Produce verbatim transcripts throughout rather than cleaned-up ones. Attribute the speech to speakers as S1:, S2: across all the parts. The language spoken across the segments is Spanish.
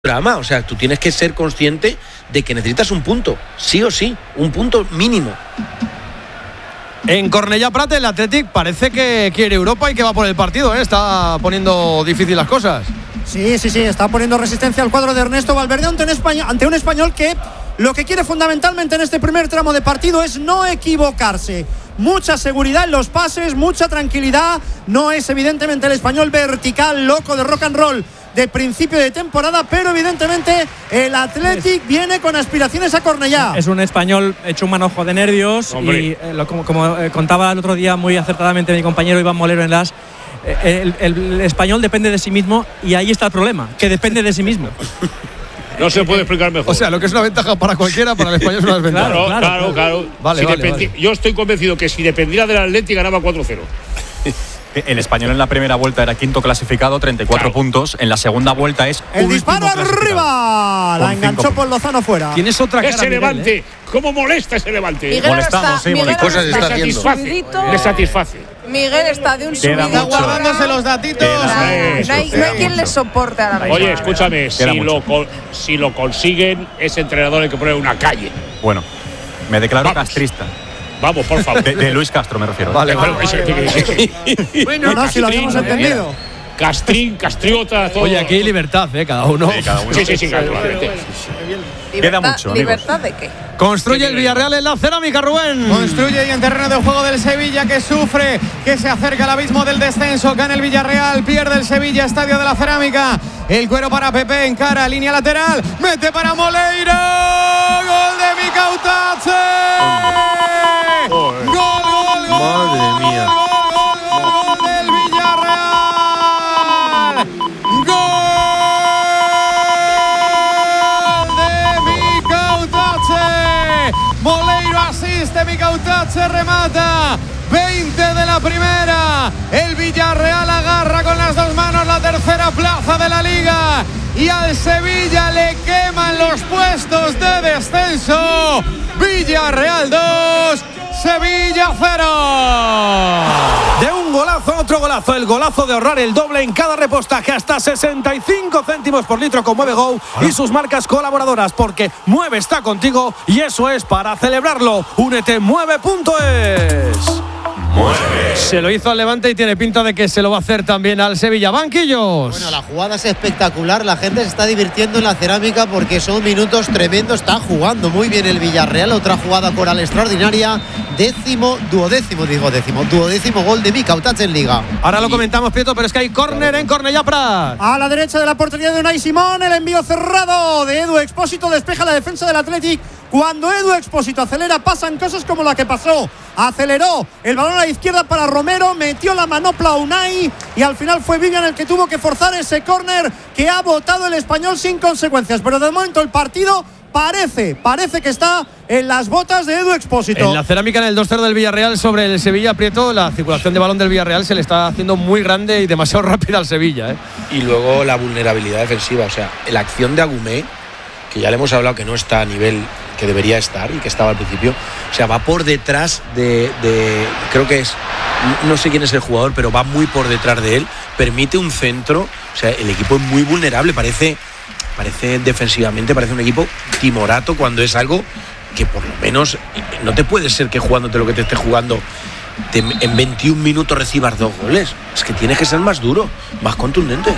S1: drama, o sea, tú tienes que ser consciente de que necesitas un punto, sí o sí, un punto mínimo.
S2: En Cornellà Prat el Athletic parece que quiere Europa y que va por el partido, ¿eh? Está poniendo difícil las cosas.
S3: Sí, sí, sí, está poniendo resistencia al cuadro de Ernesto Valverde ante un español, ante un español que lo que quiere fundamentalmente en este primer tramo de partido es no equivocarse. Mucha seguridad en los pases, mucha tranquilidad. No es evidentemente el español vertical, loco de rock and roll de principio de temporada, pero evidentemente el Athletic viene con aspiraciones a Cornellà.
S4: Es un español hecho un manojo de nervios. Hombre. Y eh, lo, como, como eh, contaba el otro día muy acertadamente mi compañero Iván Molero en las eh, el, el español depende de sí mismo y ahí está el problema, que depende de sí mismo.
S5: No se puede explicar mejor.
S2: O sea, lo que es una ventaja para cualquiera, para el español es una desventaja.
S5: Claro, claro, claro. claro.
S2: Vale,
S5: si
S2: vale,
S5: dependi-
S2: vale.
S5: Yo estoy convencido que si dependiera del Athletic ganaba cuatro cero.
S6: El español en la primera vuelta era quinto clasificado, treinta y cuatro
S5: claro.
S6: puntos. En la segunda vuelta es
S3: El
S6: último
S3: disparo arriba. La enganchó por Lozano fuera.
S2: Tienes otra cara,
S5: Ese
S2: Miguel,
S5: Levante,
S2: ¿eh?
S5: ¿cómo molesta ese Levante?
S7: Miguel
S6: Molestamos,
S7: está,
S6: sí,
S7: Miguel
S6: Miguel,
S1: cosas
S7: está,
S1: está
S5: Le
S1: haciendo.
S5: satisface. Le satisface.
S7: Miguel está de un
S6: Queda
S7: subidito.
S6: mucho.
S2: Guardándose los datitos.
S7: Nah,
S5: Eso,
S7: no, hay, no hay quien le soporte ahora mismo.
S5: Oye, escúchame, si
S6: Queda
S5: lo, co- si lo consiguen, ese entrenador hay que poner una calle.
S6: Bueno, me declaro
S5: Vamos.
S6: castrista.
S5: Vamos, por favor.
S6: De, de Luis Castro me refiero.
S2: Vale,
S5: Bueno,
S2: vale.
S5: ese-
S3: Bueno, no, si lo habíamos
S5: Castrín,
S3: entendido.
S5: Castrín, Castriota, todo.
S2: Oye, aquí hay libertad, ¿eh? Cada uno.
S6: Sí, cada uno.
S5: Sí, sí, sí, naturalmente.
S6: Queda
S7: ¿Libertad,
S6: mucho, amigos.
S7: ¿Libertad de qué?
S2: Construye el Villarreal en la cerámica, Rubén.
S8: Construye y en terreno de juego del Sevilla, que sufre, que se acerca al abismo del descenso. Gana el Villarreal, pierde el Sevilla, estadio de la cerámica. El cuero para Pepe, encara, línea lateral, mete para Moleiro. Gol de Mika Utache. Gol, gol, gol, gol.
S1: Madre mía.
S8: Gol, gol, gol, gol del Villarreal. Gol de Mika Utache. Moleiro asiste, Mika Utache remata. veinte de la primera. El Villarreal agarra con las dos manos la tercera plaza de la Liga. Y al Sevilla le queman los puestos de descenso. Villarreal dos, Sevilla cero.
S2: De un golazo a otro golazo, el golazo de ahorrar el doble en cada repostaje hasta sesenta y cinco céntimos por litro con Mueve Go y sus marcas colaboradoras, porque Mueve está contigo y eso es para celebrarlo. Únete mueve punto es. Se lo hizo al Levante y tiene pinta de que se lo va a hacer también al Sevilla. Banquillos.
S9: Bueno, la jugada es espectacular, la gente se está divirtiendo en la cerámica porque son minutos tremendos, está jugando muy bien el Villarreal, otra jugada coral extraordinaria, décimo, duodécimo, digo décimo, duodécimo gol de Mika Utache en Liga.
S2: Ahora lo comentamos, Prieto, pero es que hay córner en Cornellà Prat.
S3: A la derecha de la portería de Unai Simón, el envío cerrado de Edu Expósito despeja la defensa del Athletic. Cuando Edu Expósito acelera, pasan cosas como la que pasó. Aceleró el balón a la izquierda para Romero, metió la manopla a Unai y al final fue Vivian el que tuvo que forzar ese córner que ha botado el español sin consecuencias. Pero de momento el partido parece, parece que está en las botas de Edu Expósito.
S2: En la cerámica, en el dos cero del Villarreal sobre el Sevilla, Prieto, la circulación de balón del Villarreal se le está haciendo muy grande y demasiado rápida al Sevilla, ¿eh?
S1: Y luego la vulnerabilidad defensiva, o sea, la acción de Agumé, que ya le hemos hablado que no está a nivel que debería estar y que estaba al principio, o sea, va por detrás de, de creo que es, no sé quién es el jugador, pero va muy por detrás de él, permite un centro, o sea, el equipo es muy vulnerable, parece, parece defensivamente, parece un equipo timorato cuando es algo que por lo menos no te puede ser que jugándote lo que te esté jugando te, en veintiún minutos recibas dos goles, es que tienes que ser más duro, más contundente.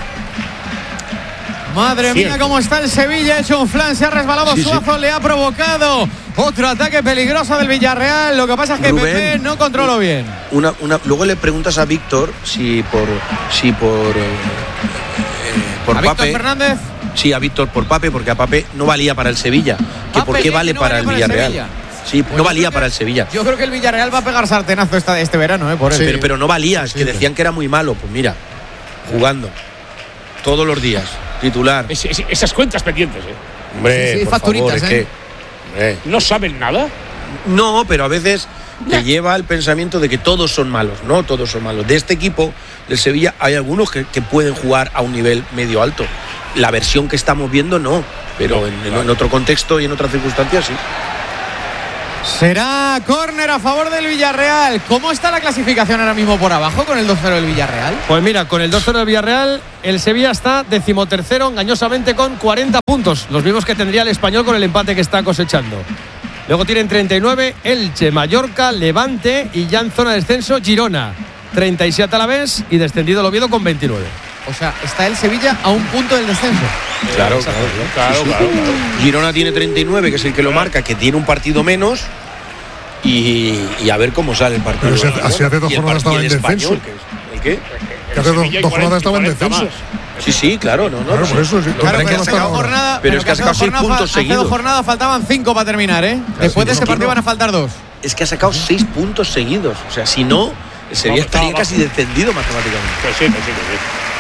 S8: Madre
S5: Cierto.
S8: mía, cómo está el Sevilla, ha hecho un flan, se ha resbalado
S1: Sí,
S8: Suazo,
S1: sí.
S8: le ha provocado otro ataque peligroso del Villarreal. Lo que pasa es que
S1: Rubén,
S8: Pepe no controló bien.
S1: Una, una, luego le preguntas a Víctor si por si por eh, eh, por
S8: ¿A Víctor
S1: Pape,
S8: Fernández?
S1: sí, a Víctor por Pape, porque a Pape no valía para el Sevilla, que
S8: Pape
S1: por qué
S8: que
S1: vale
S8: no
S1: para
S8: valía
S1: el
S8: para el
S1: Villarreal.
S8: Sevilla.
S1: Sí,
S8: Pues
S1: no
S8: yo
S1: valía
S8: creo que-
S1: para el Sevilla.
S8: Yo creo que el Villarreal va a pegar sartenazo esta, este verano, ¿eh? Por él.
S1: pero, pero no valía, es que decían que era muy malo. Pues mira, jugando todos los días, titular.
S5: Es- es- esas cuentas pendientes, ¿eh?
S1: Hombre,
S8: Sí, sí,
S1: por
S8: facturitas,
S1: favor, es
S8: ¿eh?
S1: que hombre,
S5: ¿No saben nada?
S1: no, pero a veces te lleva el pensamiento de que todos son malos. No, todos son malos. De este equipo, del Sevilla, hay algunos que, que pueden jugar a un nivel medio alto. La versión que estamos viendo, no. Pero
S5: No,
S1: en, en-
S5: claro.
S1: en otro contexto y en otras circunstancias, sí.
S8: Será córner a favor del Villarreal. ¿Cómo está la clasificación ahora mismo por abajo con el dos cero del Villarreal?
S10: Pues mira, con el dos cero del Villarreal, el Sevilla está decimotercero engañosamente con cuarenta puntos, los mismos que tendría el Español con el empate que está cosechando. Luego tienen treinta y nueve Elche, Mallorca, Levante y ya en zona de descenso Girona. treinta y siete Alavés y descendido el Oviedo con veintinueve.
S8: O sea, está el Sevilla a un punto del descenso.
S1: Claro, claro, claro, sí, sí. claro, claro. Girona tiene treinta y nueve, que es el que lo marca, que tiene un partido menos. Y, y a ver cómo sale el partido.
S11: Pero si hace, así hace dos jornadas estaba en descenso.
S1: ¿El qué?
S11: Que hace dos, dos jornadas estaba en descenso.
S1: Sí, sí, claro, no, no.
S11: Claro, por eso sí.
S8: Claro, pero, pero, sacado jornada,
S1: pero es que ha sacado seis puntos seguidos.
S8: Hace dos jornadas faltaban cinco para terminar, ¿eh? Después de ese partido van a faltar dos.
S1: Es que ha sacado seis puntos seguidos. O sea, si no, sería estaría casi descendido matemáticamente.
S5: Pues sí, pues sí, pues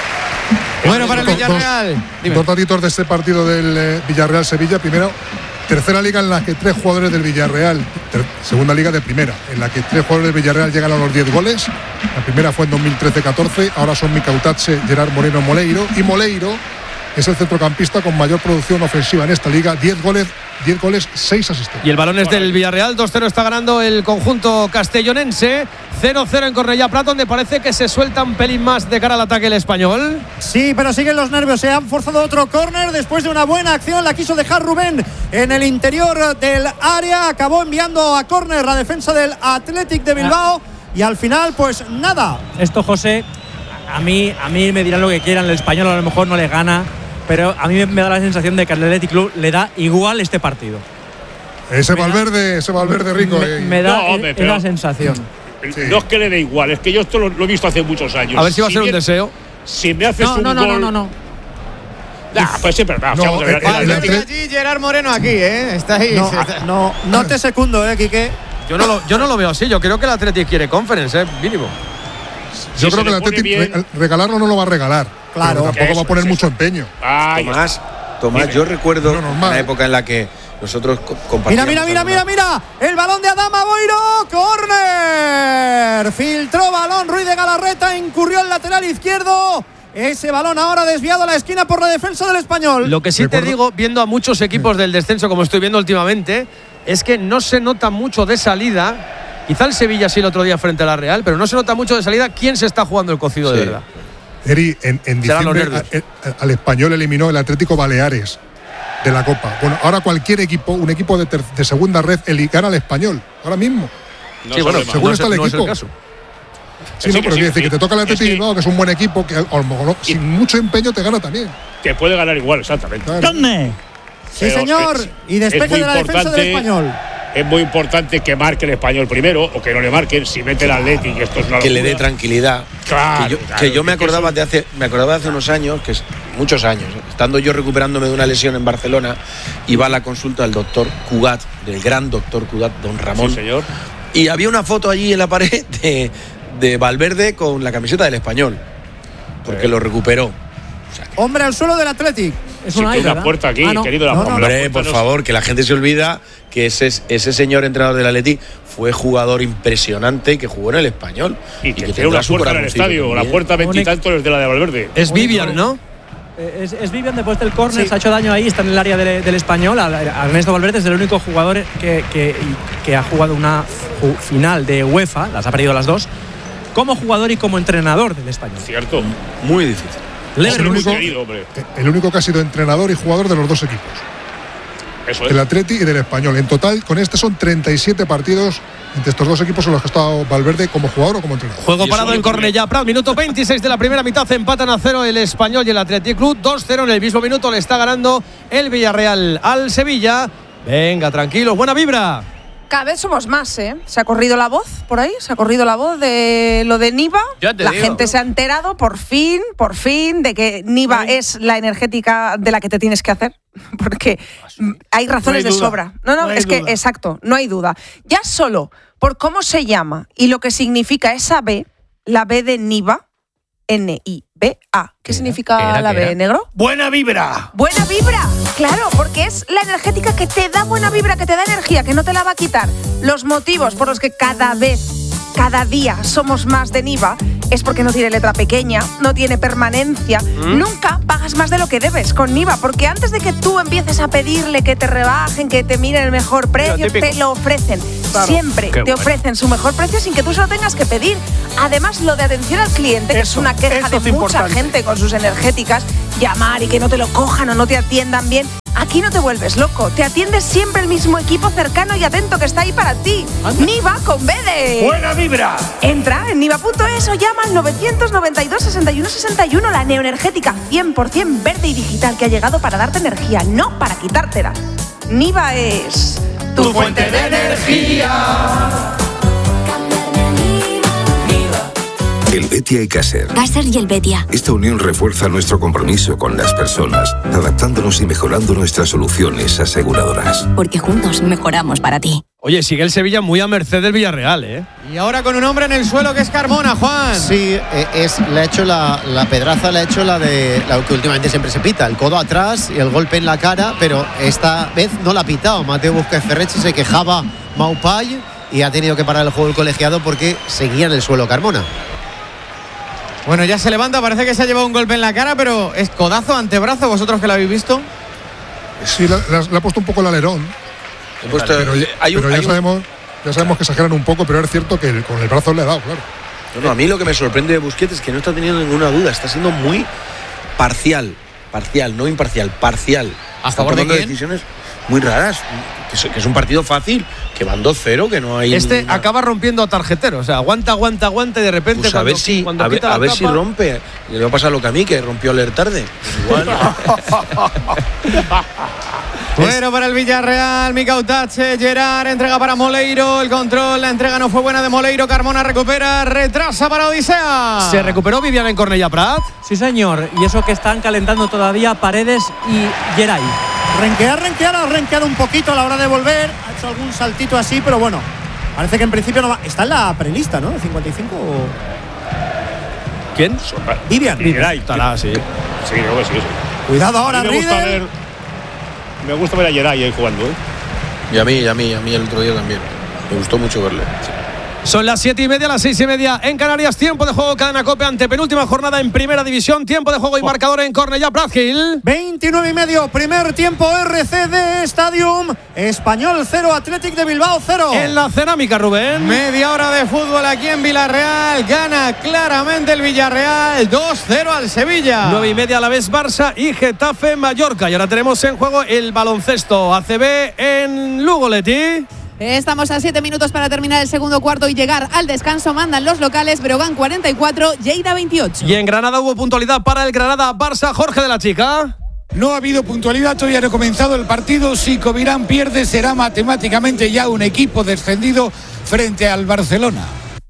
S5: sí.
S8: Bueno, para el Villarreal.
S11: Dos, dos datitos de este partido del eh, Villarreal-Sevilla. Primero, tercera liga en la que tres jugadores del Villarreal, ter, segunda liga de primera, en la que tres jugadores del Villarreal llegan a los diez goles. La primera fue en dos mil trece catorce, ahora son Mica Utache, Gerard Moreno, Moleiro. Y Moleiro es el centrocampista con mayor producción ofensiva en esta liga, diez goles, diez goles, seis asistencias.
S10: Y el balón es del Villarreal, dos cero está ganando el conjunto castellonense, cero cero en Cornellá Prat, donde parece que se suelta un pelín más de cara al ataque el Español.
S3: Sí, pero siguen los nervios, se han forzado otro córner después de una buena acción, la quiso dejar Rubén en el interior del área, acabó enviando a córner la defensa del Athletic de Bilbao y al final pues nada.
S4: Esto, José, a mí, a mí me dirán lo que quieran, el Español a lo mejor no le gana, pero a mí me da la sensación de que al Athletic Club le da igual este partido.
S11: Ese Valverde, ese Valverde rico.
S4: Me,
S11: eh.
S4: me da
S5: no, hombre,
S4: la sensación.
S5: Sí. No es que le dé igual, es que yo esto lo, lo he visto hace muchos años.
S10: A ver si va a
S5: si
S10: ser
S5: bien,
S10: un deseo.
S5: Si me haces
S4: no,
S5: un
S4: no, no,
S5: gol…
S4: No, no, no,
S5: Nah, pues sí, pero no,
S11: no,
S5: vamos a ver.
S11: el, el,
S8: el Atlético allí, Gerard Moreno aquí, ¿eh? Está ahí.
S3: No,
S8: está.
S3: no, no te secundo, ¿eh, Quique?
S10: Yo no, lo, yo no lo veo así, yo creo que el Athletic quiere Conference, ¿eh? Mínimo.
S11: Yo
S5: Si
S11: creo que el
S5: Athletic
S11: re, regalarlo no lo va a regalar.
S3: Claro.
S11: Pero tampoco
S5: Eso,
S11: va a poner
S5: eso.
S11: mucho empeño.
S5: Ay,
S1: Tomás, Tomás, yo recuerdo
S11: no,
S1: una época en la que nosotros co
S3: Mira,
S1: compartíamos…
S3: mira, mira, mira, mira. El balón de Adama Boiro. Córner. Filtró balón Ruiz de Galarreta. Incurrió el lateral izquierdo. Ese balón ahora desviado a la esquina por la defensa del Español.
S10: Lo que sí
S11: Recuerdo.
S10: te digo, viendo a muchos equipos del descenso, como estoy viendo últimamente, es que no se nota mucho de salida. Quizá el Sevilla sí el otro día frente a la Real, pero no se nota mucho de salida quién se está jugando el cocido
S1: Sí.
S10: de verdad.
S11: Eri, en, en
S10: Serán los
S11: diciembre
S10: nervios.
S11: a, a, al Español eliminó el Atlético Baleares de la Copa. Bueno, ahora cualquier equipo, un equipo de, ter, de segunda red, el, gana al Español. Ahora mismo.
S5: no
S10: Sí, bueno,
S5: problema.
S11: según
S10: no
S11: está
S10: es,
S11: el
S10: no es
S11: equipo.
S10: el caso.
S11: Sí,
S5: Sí,
S11: no,
S5: que
S11: pero
S5: sí,
S11: quiere decir
S5: sí.
S11: que te toca el Atlético
S5: Es que-
S11: Bilbao, que es un buen equipo, que a lo mejor
S5: Y-
S11: sin mucho empeño te gana también.
S5: Que puede ganar igual, exactamente.
S11: Claro.
S3: Sí,
S5: Pero
S3: señor.
S5: es-
S3: Y despeje
S5: es muy
S3: de la defensa del
S5: importante-
S3: Español.
S5: Es muy importante que marque el Español primero o que no le marquen. Si mete el Athletic, esto es una
S1: que le dé
S5: locura.
S1: tranquilidad.
S5: Claro,
S1: que yo,
S5: claro,
S1: que yo me
S5: es que
S1: acordaba
S5: eso-
S1: de hace me acordaba de hace unos años, que es muchos años, ¿eh? Estando yo recuperándome de una lesión en Barcelona, iba a la consulta del doctor Cugat, del gran doctor Cugat, don Ramón.
S5: Sí, señor.
S1: Y había una foto allí en la pared de, de Valverde con la camiseta del Español, porque
S5: Sí.
S1: lo recuperó.
S3: Hombre al suelo del Athletic.
S4: Es
S5: Sí,
S4: una
S5: que
S4: isla,
S5: una
S4: ¿verdad?
S5: puerta aquí,
S4: Ah, no.
S5: querido. La,
S3: No, no,
S5: la
S1: Hombre,
S5: puerta
S1: por
S5: no es-
S1: favor, que la gente se olvida que ese, ese señor entrenador del Atleti fue jugador impresionante que jugó en el Español.
S5: Y que tiene
S1: tendrá
S5: una
S1: su
S5: puerta en el
S1: corazoncito
S5: estadio. La
S1: también.
S5: puerta veintitantos es de la de Valverde.
S10: Es Vivian, ¿no?
S4: Eh, Es, es Vivian después del córner,
S3: Sí.
S4: se ha hecho daño ahí, está en el área del, del Español. Al- a Ernesto Valverde es el único jugador que, que, que ha jugado una ju- final de UEFA, las ha perdido las dos, como jugador y como entrenador del Español.
S5: Cierto.
S1: Muy difícil.
S11: Es el
S5: Muy
S11: único,
S5: querido, hombre.
S11: el único que ha sido entrenador y jugador de los dos equipos,
S5: Eso es.
S11: del Atleti y del Español. En total, con este son treinta y siete partidos entre estos dos equipos en los que ha estado Valverde como jugador o como entrenador.
S10: Juego
S5: Y
S10: parado
S5: eso
S10: en
S5: yo creo
S10: Cornellá Prat, minuto veintiséis de la primera mitad, empatan a cero el Español y el Athletic Club, dos cero en el mismo minuto le está ganando el Villarreal al Sevilla. Venga, tranquilos, buena vibra.
S7: Cada vez somos más, ¿eh? Se ha corrido la voz por ahí, se ha corrido la voz de lo de Niva.
S10: Ya te
S7: La
S10: digo.
S7: gente se ha enterado por fin, por fin, de que Niva es la energética de la que te tienes que hacer. Porque mm, hay razones
S8: No hay
S7: de
S8: duda.
S7: sobra. No, no,
S8: No hay
S7: es que,
S8: duda.
S7: exacto, no hay duda. Ya solo por cómo se llama y lo que significa esa B, la B de Niva, N I B A. ¿Qué significa
S10: ¿Qué era,
S7: la
S10: qué
S7: B,
S10: era?
S7: negro?
S10: Buena vibra.
S7: Buena vibra, claro, porque es la energética que te da buena vibra, que te da energía, que no te la va a quitar. Los motivos por los que cada vez cada día somos más de Niva, es porque no tiene letra pequeña, no tiene permanencia. ¿Mm? Nunca pagas más de lo que debes con Niva, porque antes de que tú empieces a pedirle que te rebajen, que te miren el mejor precio, te lo ofrecen. Claro. Siempre Qué te bueno. ofrecen su mejor precio sin que tú se lo tengas que pedir. Además, lo de atención al cliente, que eso, es una queja de mucha importante. gente con sus energéticas, llamar y que no te lo cojan o no te atiendan bien. Aquí no te vuelves loco, te atiende siempre el mismo equipo cercano y atento que está ahí para ti. ¿Anda? Niva con B de...
S5: ¡Buena vibra!
S7: Entra en niva punto es o llama al novecientos noventa y dos, sesenta y uno sesenta y uno, la neoenergética cien por ciento verde y digital que ha llegado para darte energía, no para quitártela. Niva es...
S12: tu, tu fuente de energía.
S13: El Betia y Caser.
S14: Caser y el Betia.
S13: Esta unión refuerza nuestro compromiso con las personas, adaptándonos y mejorando nuestras soluciones aseguradoras.
S14: Porque juntos mejoramos para ti.
S10: Oye, sigue el Sevilla muy a merced del Villarreal, ¿eh?
S8: Y ahora con un hombre en el suelo que es Carmona, Juan.
S9: Sí, es, le ha hecho la, la pedraza, le ha hecho la de la que últimamente siempre se pita, el codo atrás y el golpe en la cara, pero esta vez no la ha pitado. Mateo Busquets-Ferrechi se quejaba Maupay y ha tenido que parar el juego el colegiado porque seguía en el suelo Carmona.
S8: Bueno, ya se levanta, parece que se ha llevado un golpe en la cara, pero es codazo, antebrazo, vosotros que lo habéis visto.
S11: Sí, le ha puesto un poco el alerón.
S1: He puesto,
S11: pero
S1: hay un,
S11: pero ya,
S1: hay
S11: sabemos, ya sabemos que exageran un poco, pero es cierto que con el brazo le ha dado, claro.
S1: No, no, a mí lo que me sorprende de Busquets es que no está teniendo ninguna duda, está siendo muy parcial, parcial, no imparcial, parcial.
S8: ¿A favor de quién?
S1: Decisiones muy raras, que es, que es un partido fácil, que van dos cero, que no hay...
S10: Este
S1: ninguna...
S10: acaba rompiendo a tarjetero, o sea, aguanta, aguanta, aguanta y de repente...
S1: Pues a
S10: cuando,
S1: ver si,
S10: cuando
S1: a ver, a ver si rompe. Le va a pasar lo que a mí, que rompió leer tarde. Igual.
S8: Bueno, para el Villarreal, Mica Utache, Gerard, entrega para Moleiro, el control, la entrega no fue buena de Moleiro, Carmona recupera, retrasa para Odisea.
S10: ¿Se recuperó Vivian en Cornellà Prat?
S4: Sí, señor, y eso que están calentando todavía Paredes y Geray.
S3: Renquear, renquear, ha renqueado un poquito a la hora de volver, ha hecho algún saltito así, pero bueno, parece que en principio no va. Está en la prelista, ¿no? cincuenta y cinco o...
S10: ¿Quién?
S3: Vivian.
S5: Geray.
S10: Estará, sí.
S5: Sí, creo que sí. sí.
S3: Cuidado ahora,
S5: me gusta
S3: Riedel.
S5: ver, me gusta ver a Geray ahí jugando, ¿eh?
S1: Y a mí, y a mí, a mí el otro día también. Me gustó mucho verle. Sí.
S10: Son las siete y media, las seis y media en Canarias. Tiempo de juego, Cadena COPE, ante penúltima jornada en Primera División. Tiempo de juego y marcador en Cornellà Prat, Gil.
S3: veintinueve y medio, primer tiempo R C D Stadium. Español cero, Athletic de Bilbao cero.
S10: En la cerámica, Rubén.
S8: Media hora de fútbol aquí en Villarreal. Gana claramente el Villarreal dos cero al Sevilla.
S10: nueve y media a la vez Barça y Getafe Mallorca. Y ahora tenemos en juego el baloncesto A C B en Lugo, Leti.
S15: Estamos a siete minutos para terminar el segundo cuarto y llegar al descanso. Mandan los locales, Breogán cuarenta y cuatro, Lleida veintiocho.
S10: Y en Granada hubo puntualidad para el Granada-Barça. Jorge de la Chica.
S16: No ha habido puntualidad, todavía no ha comenzado el partido. Si Covirán pierde, será matemáticamente ya un equipo descendido frente al Barcelona.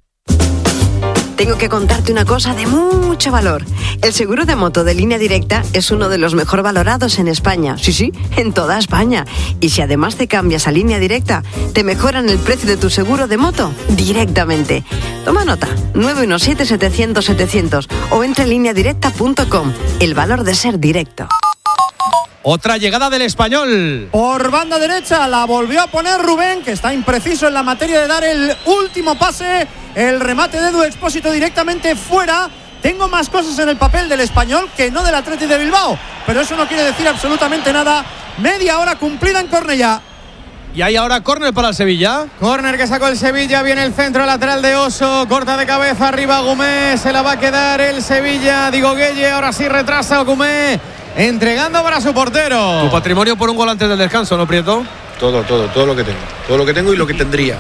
S17: Tengo que contarte una cosa de mucho valor. El seguro de moto de Línea Directa es uno de los mejor valorados en España. Sí, sí, en toda España. Y si además te cambias a Línea Directa, te mejoran el precio de tu seguro de moto directamente. Toma nota, nueve uno siete, setecientos, setecientos o entra en línea directa punto com. El valor de ser directo.
S10: Otra llegada del Español.
S3: Por banda derecha la volvió a poner Rubén, que está impreciso en la materia de dar el último pase. El remate de Edu Expósito directamente fuera. Tengo más cosas en el papel del Español que no del Athletic de Bilbao, pero eso no quiere decir absolutamente nada. Media hora cumplida en Cornellà.
S10: Y hay ahora córner para el Sevilla.
S8: Córner que sacó el Sevilla, viene el centro lateral de Oso, corta de cabeza arriba Gumé, se la va a quedar el Sevilla, digo Gueye, ahora sí retrasa Gumé, entregando para su portero.
S10: Tu patrimonio por un gol antes del descanso, ¿no, Prieto?
S1: Todo, todo, todo lo que tengo. Todo lo que tengo y lo que tendría.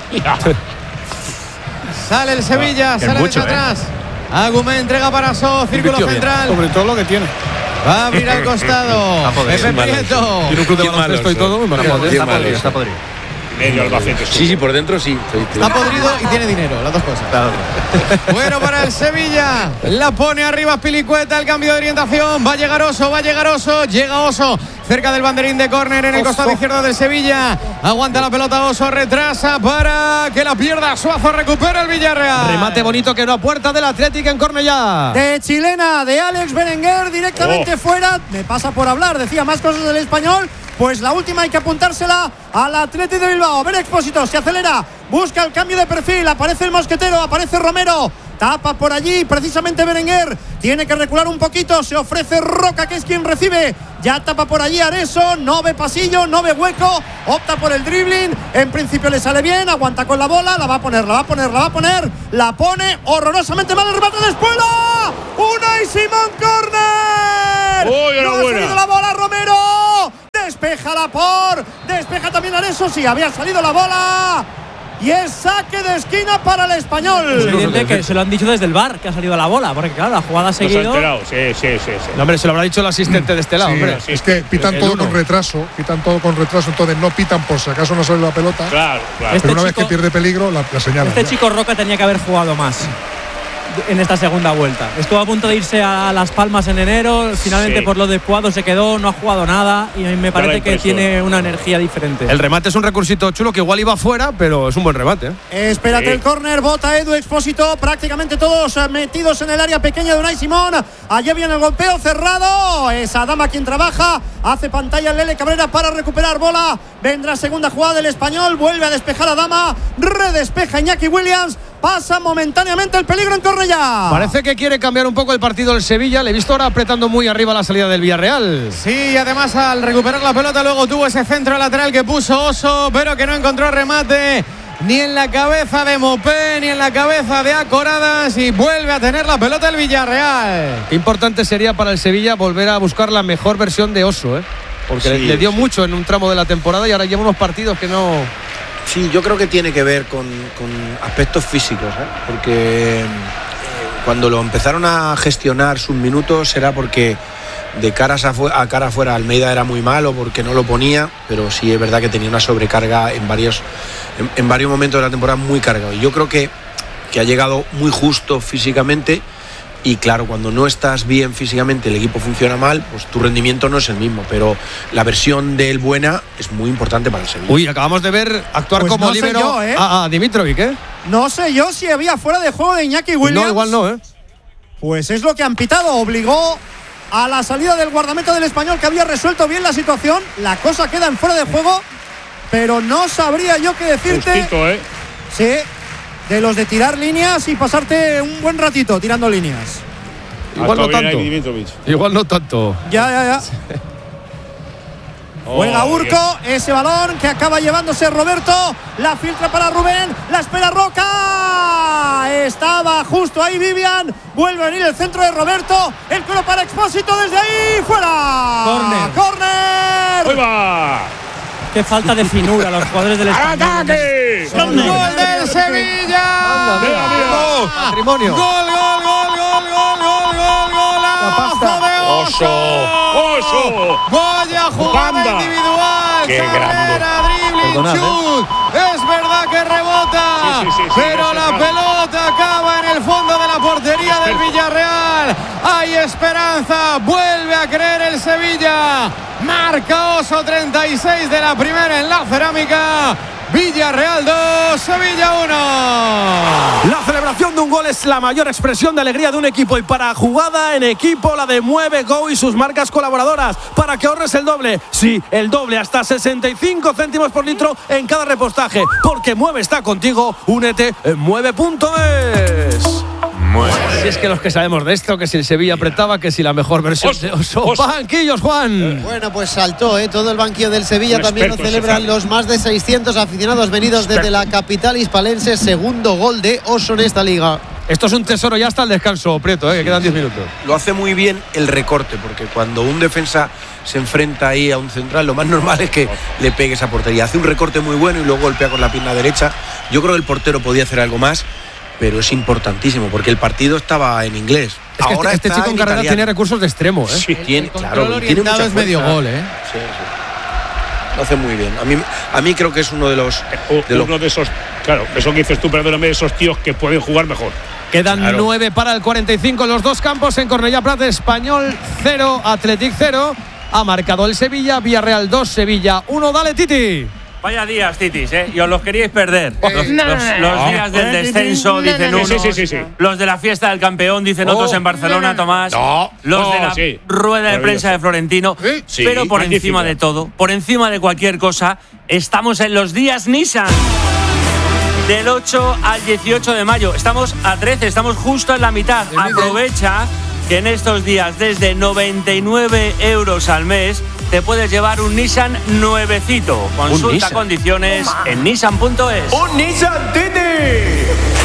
S8: Sale el Sevilla,
S6: ah,
S8: sale
S6: mucho,
S8: desde atrás. Eh. Agumé entrega para So, círculo
S6: Invirtió
S8: central.
S6: Bien. Sobre todo lo que tiene.
S8: Va a abrir al costado. Pepe Prieto.
S10: Tiene un club de baloncesto y todo.
S6: Está podrido, está podrido, está podrido.
S5: Medio Albacete.
S1: Sí, sí, por dentro sí.
S8: Está podrido y tiene dinero, las dos cosas. Claro. Bueno, para el Sevilla. La pone arriba Pilicueta, el cambio de orientación. Va a llegar Oso, va a llegar Oso. Llega Oso cerca del banderín de córner en el Oso. Costado izquierdo del Sevilla. Aguanta la pelota Oso, retrasa para que la pierda Suazo. Recupera el Villarreal.
S10: Remate bonito que no a puerta del Atlético en Cornellà.
S3: De chilena, de Alex Berenguer, directamente oh. fuera. Me pasa por hablar, decía más cosas del Español. Pues la última hay que apuntársela al Athletic de Bilbao. A ver, Expósito, se acelera. busca el cambio de perfil, aparece el mosquetero, aparece Romero, tapa por allí precisamente Berenguer, tiene que recular un poquito, se ofrece Roca, que es quien recibe, ya tapa por allí Areso, no ve pasillo, no ve hueco, opta por el dribbling, en principio le sale bien, aguanta con la bola, la va a poner, la va a poner, la va a poner, la pone horrorosamente mal, el remate de Espuela, Unai Simón, córner.
S5: ¡Uy,
S3: no ha
S5: buena!
S3: salido la bola Romero, despeja la por, despeja también Areso, sí, había salido la bola. Y es saque de esquina para el Español.
S4: Es evidente que se lo han dicho desde el bar que ha salido la bola, porque claro, la jugada ha seguido.
S5: Sí, sí, sí, sí.
S10: No, hombre, se lo habrá dicho el asistente de este lado,
S11: Sí,
S10: hombre.
S11: es que pitan
S10: El
S11: todo
S10: uno.
S11: con retraso, pitan todo con retraso, entonces no pitan por si acaso no sale la pelota.
S5: Claro, claro.
S11: Pero
S4: Este
S11: una vez
S4: chico-
S11: que pierde peligro, la, la señalan.
S4: Este
S11: ya.
S4: chico Roca tenía que haber jugado más en esta segunda vuelta. Estuvo a punto de irse a Las Palmas en enero, finalmente
S5: Sí.
S4: por lo de Puado se quedó, no ha jugado nada y a mí me parece que
S5: impresión.
S4: tiene una energía diferente.
S10: El remate es un recursito chulo que igual iba fuera, pero es un buen remate. ¿eh?
S3: Espérate
S5: Sí.
S3: el córner, bota Edu Expósito, prácticamente todos eh, metidos en el área pequeña de Unai Simón. Allí viene el golpeo cerrado, es Adama quien trabaja, hace pantalla Lele Cabrera para recuperar bola. Vendrá segunda jugada del Español, vuelve a despejar a Adama, redespeja Iñaki Williams, pasa momentáneamente el peligro en Cornellá.
S10: Parece que quiere cambiar un poco el partido del Sevilla. Le he visto ahora apretando muy arriba la salida del Villarreal.
S8: Sí, y además al recuperar la pelota luego tuvo ese centro lateral que puso Oso, pero que no encontró remate ni en la cabeza de Mopé ni en la cabeza de Acoradas y vuelve a tener la pelota el Villarreal.
S10: Qué importante sería para el Sevilla volver a buscar la mejor versión de Oso, ¿eh? Porque
S1: Sí,
S10: le, le dio
S1: sí.
S10: mucho en un tramo de la temporada y ahora lleva unos partidos que no.
S1: Sí, yo creo que tiene que ver con, con aspectos físicos, ¿eh? Porque eh, cuando lo empezaron a gestionar sus minutos era porque de caras a, a cara afuera Almeida era muy malo porque no lo ponía, pero sí es verdad que tenía una sobrecarga en varios, en, en varios momentos de la temporada muy cargado. Y yo creo que, que ha llegado muy justo físicamente. Y claro, cuando no estás bien físicamente, el equipo funciona mal, pues tu rendimiento no es el mismo. Pero la versión de él buena es muy importante para el Sevilla.
S10: Uy, acabamos de ver actuar
S3: Pues
S10: como
S3: no sé
S10: líbero
S3: yo, ¿eh?
S10: a, a Dimitrovic, ¿eh?
S3: No sé yo si había fuera de juego de Iñaki Williams.
S10: No, igual no, ¿eh?
S3: Pues es lo que han pitado, obligó a la salida del guardameta del Español que había resuelto bien la situación. La cosa queda en fuera de juego, pero no sabría yo qué decirte.
S5: Justito, ¿eh?
S3: Sí, de los de tirar líneas y pasarte un buen ratito tirando líneas.
S10: Igual no tanto.
S5: Dimitrovic.
S10: Igual no tanto.
S3: Ya, ya, ya. Juega Urco, ese balón que acaba llevándose Roberto, la filtra para Rubén, la espera Roca, estaba justo ahí Vivian, vuelve a venir el centro de Roberto, el cuero para Expósito desde ahí, fuera.
S4: Córner.
S3: Córner.
S5: ¡Ahí va!
S4: Qué falta de finura a los jugadores del Español.
S5: ¡Ataque!
S8: Gol del Sevilla.
S5: Mira, mira.
S10: Patrimonio.
S8: Gol, gol, gol, gol, gol, gol, gol, golazo de
S5: Oso, Oso.
S8: Vaya jugada
S5: Banda.
S8: individual.
S5: Qué
S8: Carrera,
S5: grande.
S8: dribbling,
S10: Perdonad,
S8: chut. Es verdad que rebota,
S5: Sí, sí, sí, sí,
S8: pero
S5: sí,
S8: la
S5: sí.
S8: pelota acaba en el fondo de la portería del Villarreal. Hay esperanza, vuelve a creer el Sevilla. Marca Oso, treinta y seis de la primera en la cerámica. Villarreal dos, Sevilla uno.
S2: La celebración de un gol es la mayor expresión de alegría de un equipo y para jugada en equipo la de Mueve Go y sus marcas colaboradoras para que ahorres el doble. Sí, el doble hasta sesenta y cinco céntimos por litro en cada repostaje. Porque Mueve está contigo, únete en mueve punto es.
S10: Si es que los que sabemos de esto, que si el Sevilla apretaba, que si la mejor versión
S5: Oso,
S10: de Oso.
S5: Oso.
S10: Banquillos, Juan.
S9: Bueno, pues saltó, ¿eh? Todo el banquillo del Sevilla
S5: Un
S9: también lo
S5: experto,
S9: celebran
S5: ese Fran.
S9: los más de seiscientos aficionados venidos desde
S5: Experto.
S9: la capital hispalense. Segundo gol de Oso en esta liga.
S10: Esto es un tesoro ya hasta el descanso, Prieto, ¿eh? Que quedan diez minutos.
S1: Lo hace muy bien el recorte, porque cuando un defensa se enfrenta ahí a un central, lo más normal es que le pegue esa portería. Hace un recorte muy bueno y luego golpea con la pierna derecha. Yo creo que el portero podía hacer algo más, pero es importantíslo, porque el partido estaba en inglés.
S10: Es que
S1: Ahora
S10: este, este
S1: está
S10: chico en carrera
S1: italiano.
S10: tiene recursos de extremo, ¿eh?
S1: Sí, tiene,
S8: el
S1: claro,
S8: control
S1: tiene mucha
S8: orientado es medio
S1: fuerza.
S8: gol, ¿eh?
S1: Sí, sí. Lo hace muy bien. A mí, a mí creo que es uno de los. De los
S5: Uno de esos, claro, eso que dices tú, perdóname, de esos tíos que pueden jugar mejor.
S10: Quedan
S5: Claro.
S10: nueve para el cuarenta y cinco en los dos campos. En Cornellá Prat, Español cero, Athletic cero. Ha marcado el Sevilla, Villarreal dos, Sevilla uno. Dale, Titi.
S18: Vaya días, Titis, ¿eh? Y os los queríais perder. Los,
S17: no,
S18: los-
S17: no,
S18: los
S5: no.
S18: días del
S5: Eh,
S18: descenso,
S17: no,
S18: dicen
S17: no, no.
S18: unos.
S5: Sí, sí, sí, sí.
S18: Los de la fiesta del campeón, dicen
S5: Oh.
S18: otros en Barcelona,
S17: No, no, no.
S18: Tomás.
S5: No.
S18: Los
S5: Oh,
S18: de la
S5: sí.
S18: rueda de
S5: Maravilloso.
S18: prensa de Florentino.
S5: Sí,
S18: Pero por
S5: magnífico.
S18: encima de todo, por encima de cualquier cosa, estamos en los días Nissan. del ocho al dieciocho de mayo. Estamos a trece, estamos justo en la mitad. Aprovecha que en estos días desde noventa y nueve euros al mes te puedes llevar un Nissan nuevecito. Consulta Nissan. Condiciones Toma. en nissan punto es.
S10: ¡Un Nissan Titi!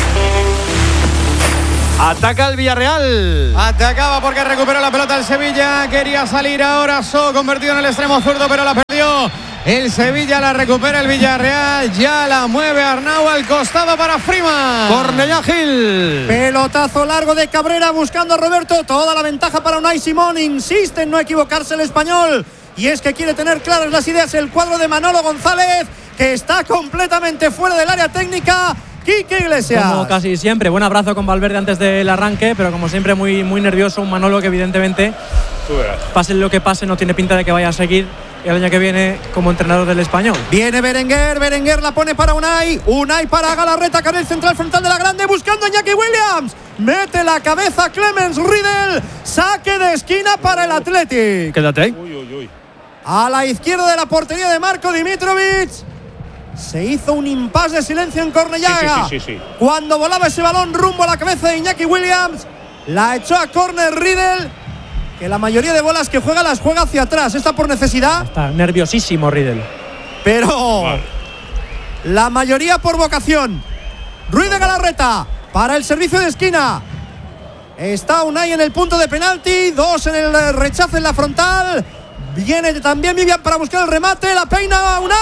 S10: Ataca el Villarreal.
S8: Atacaba porque recuperó la pelota el Sevilla. Quería salir ahora So, convertido en el extremo zurdo, pero la perdió. El Sevilla la recupera el Villarreal. Ya la mueve Arnau al costado para Freeman.
S10: Cornellà Gil.
S3: Pelotazo largo de Cabrera buscando a Roberto. Toda la ventaja para Unai Simón. Insiste en no equivocarse el español. Y es que quiere tener claras las ideas el cuadro de Manolo González, que está completamente fuera del área técnica. Quique Iglesias.
S4: Como casi siempre, buen abrazo con Valverde antes del arranque, pero como siempre muy, muy nervioso. Un Manolo que evidentemente, pase lo que pase, no tiene pinta de que vaya a seguir el año que viene como entrenador del Español.
S3: Viene Berenguer, Berenguer la pone para Unai, Unai para Galarreta, Canel central frontal de la grande, buscando a Iñaki Williams. Mete la cabeza Clemens Riedel, saque de esquina para el Athletic.
S10: Quédate ahí.
S5: Uy, uy, uy.
S3: A la izquierda de la portería de Marco Dimitrovic. Se hizo un impasse de silencio en Cornellà.
S5: Sí, sí, sí, sí, sí.
S3: Cuando volaba ese balón rumbo a la cabeza de Iñaki Williams, la echó a córner Riedel, que la mayoría de bolas que juega las juega hacia atrás. Está por necesidad.
S4: Está nerviosísimo Riedel.
S3: Pero
S5: vale.
S3: la mayoría por vocación. Ruiz de Galarreta para el servicio de esquina. Está Unai en el punto de penalti. Dos en el rechazo en la frontal. Viene también Vivian para buscar el remate. La peina Unai.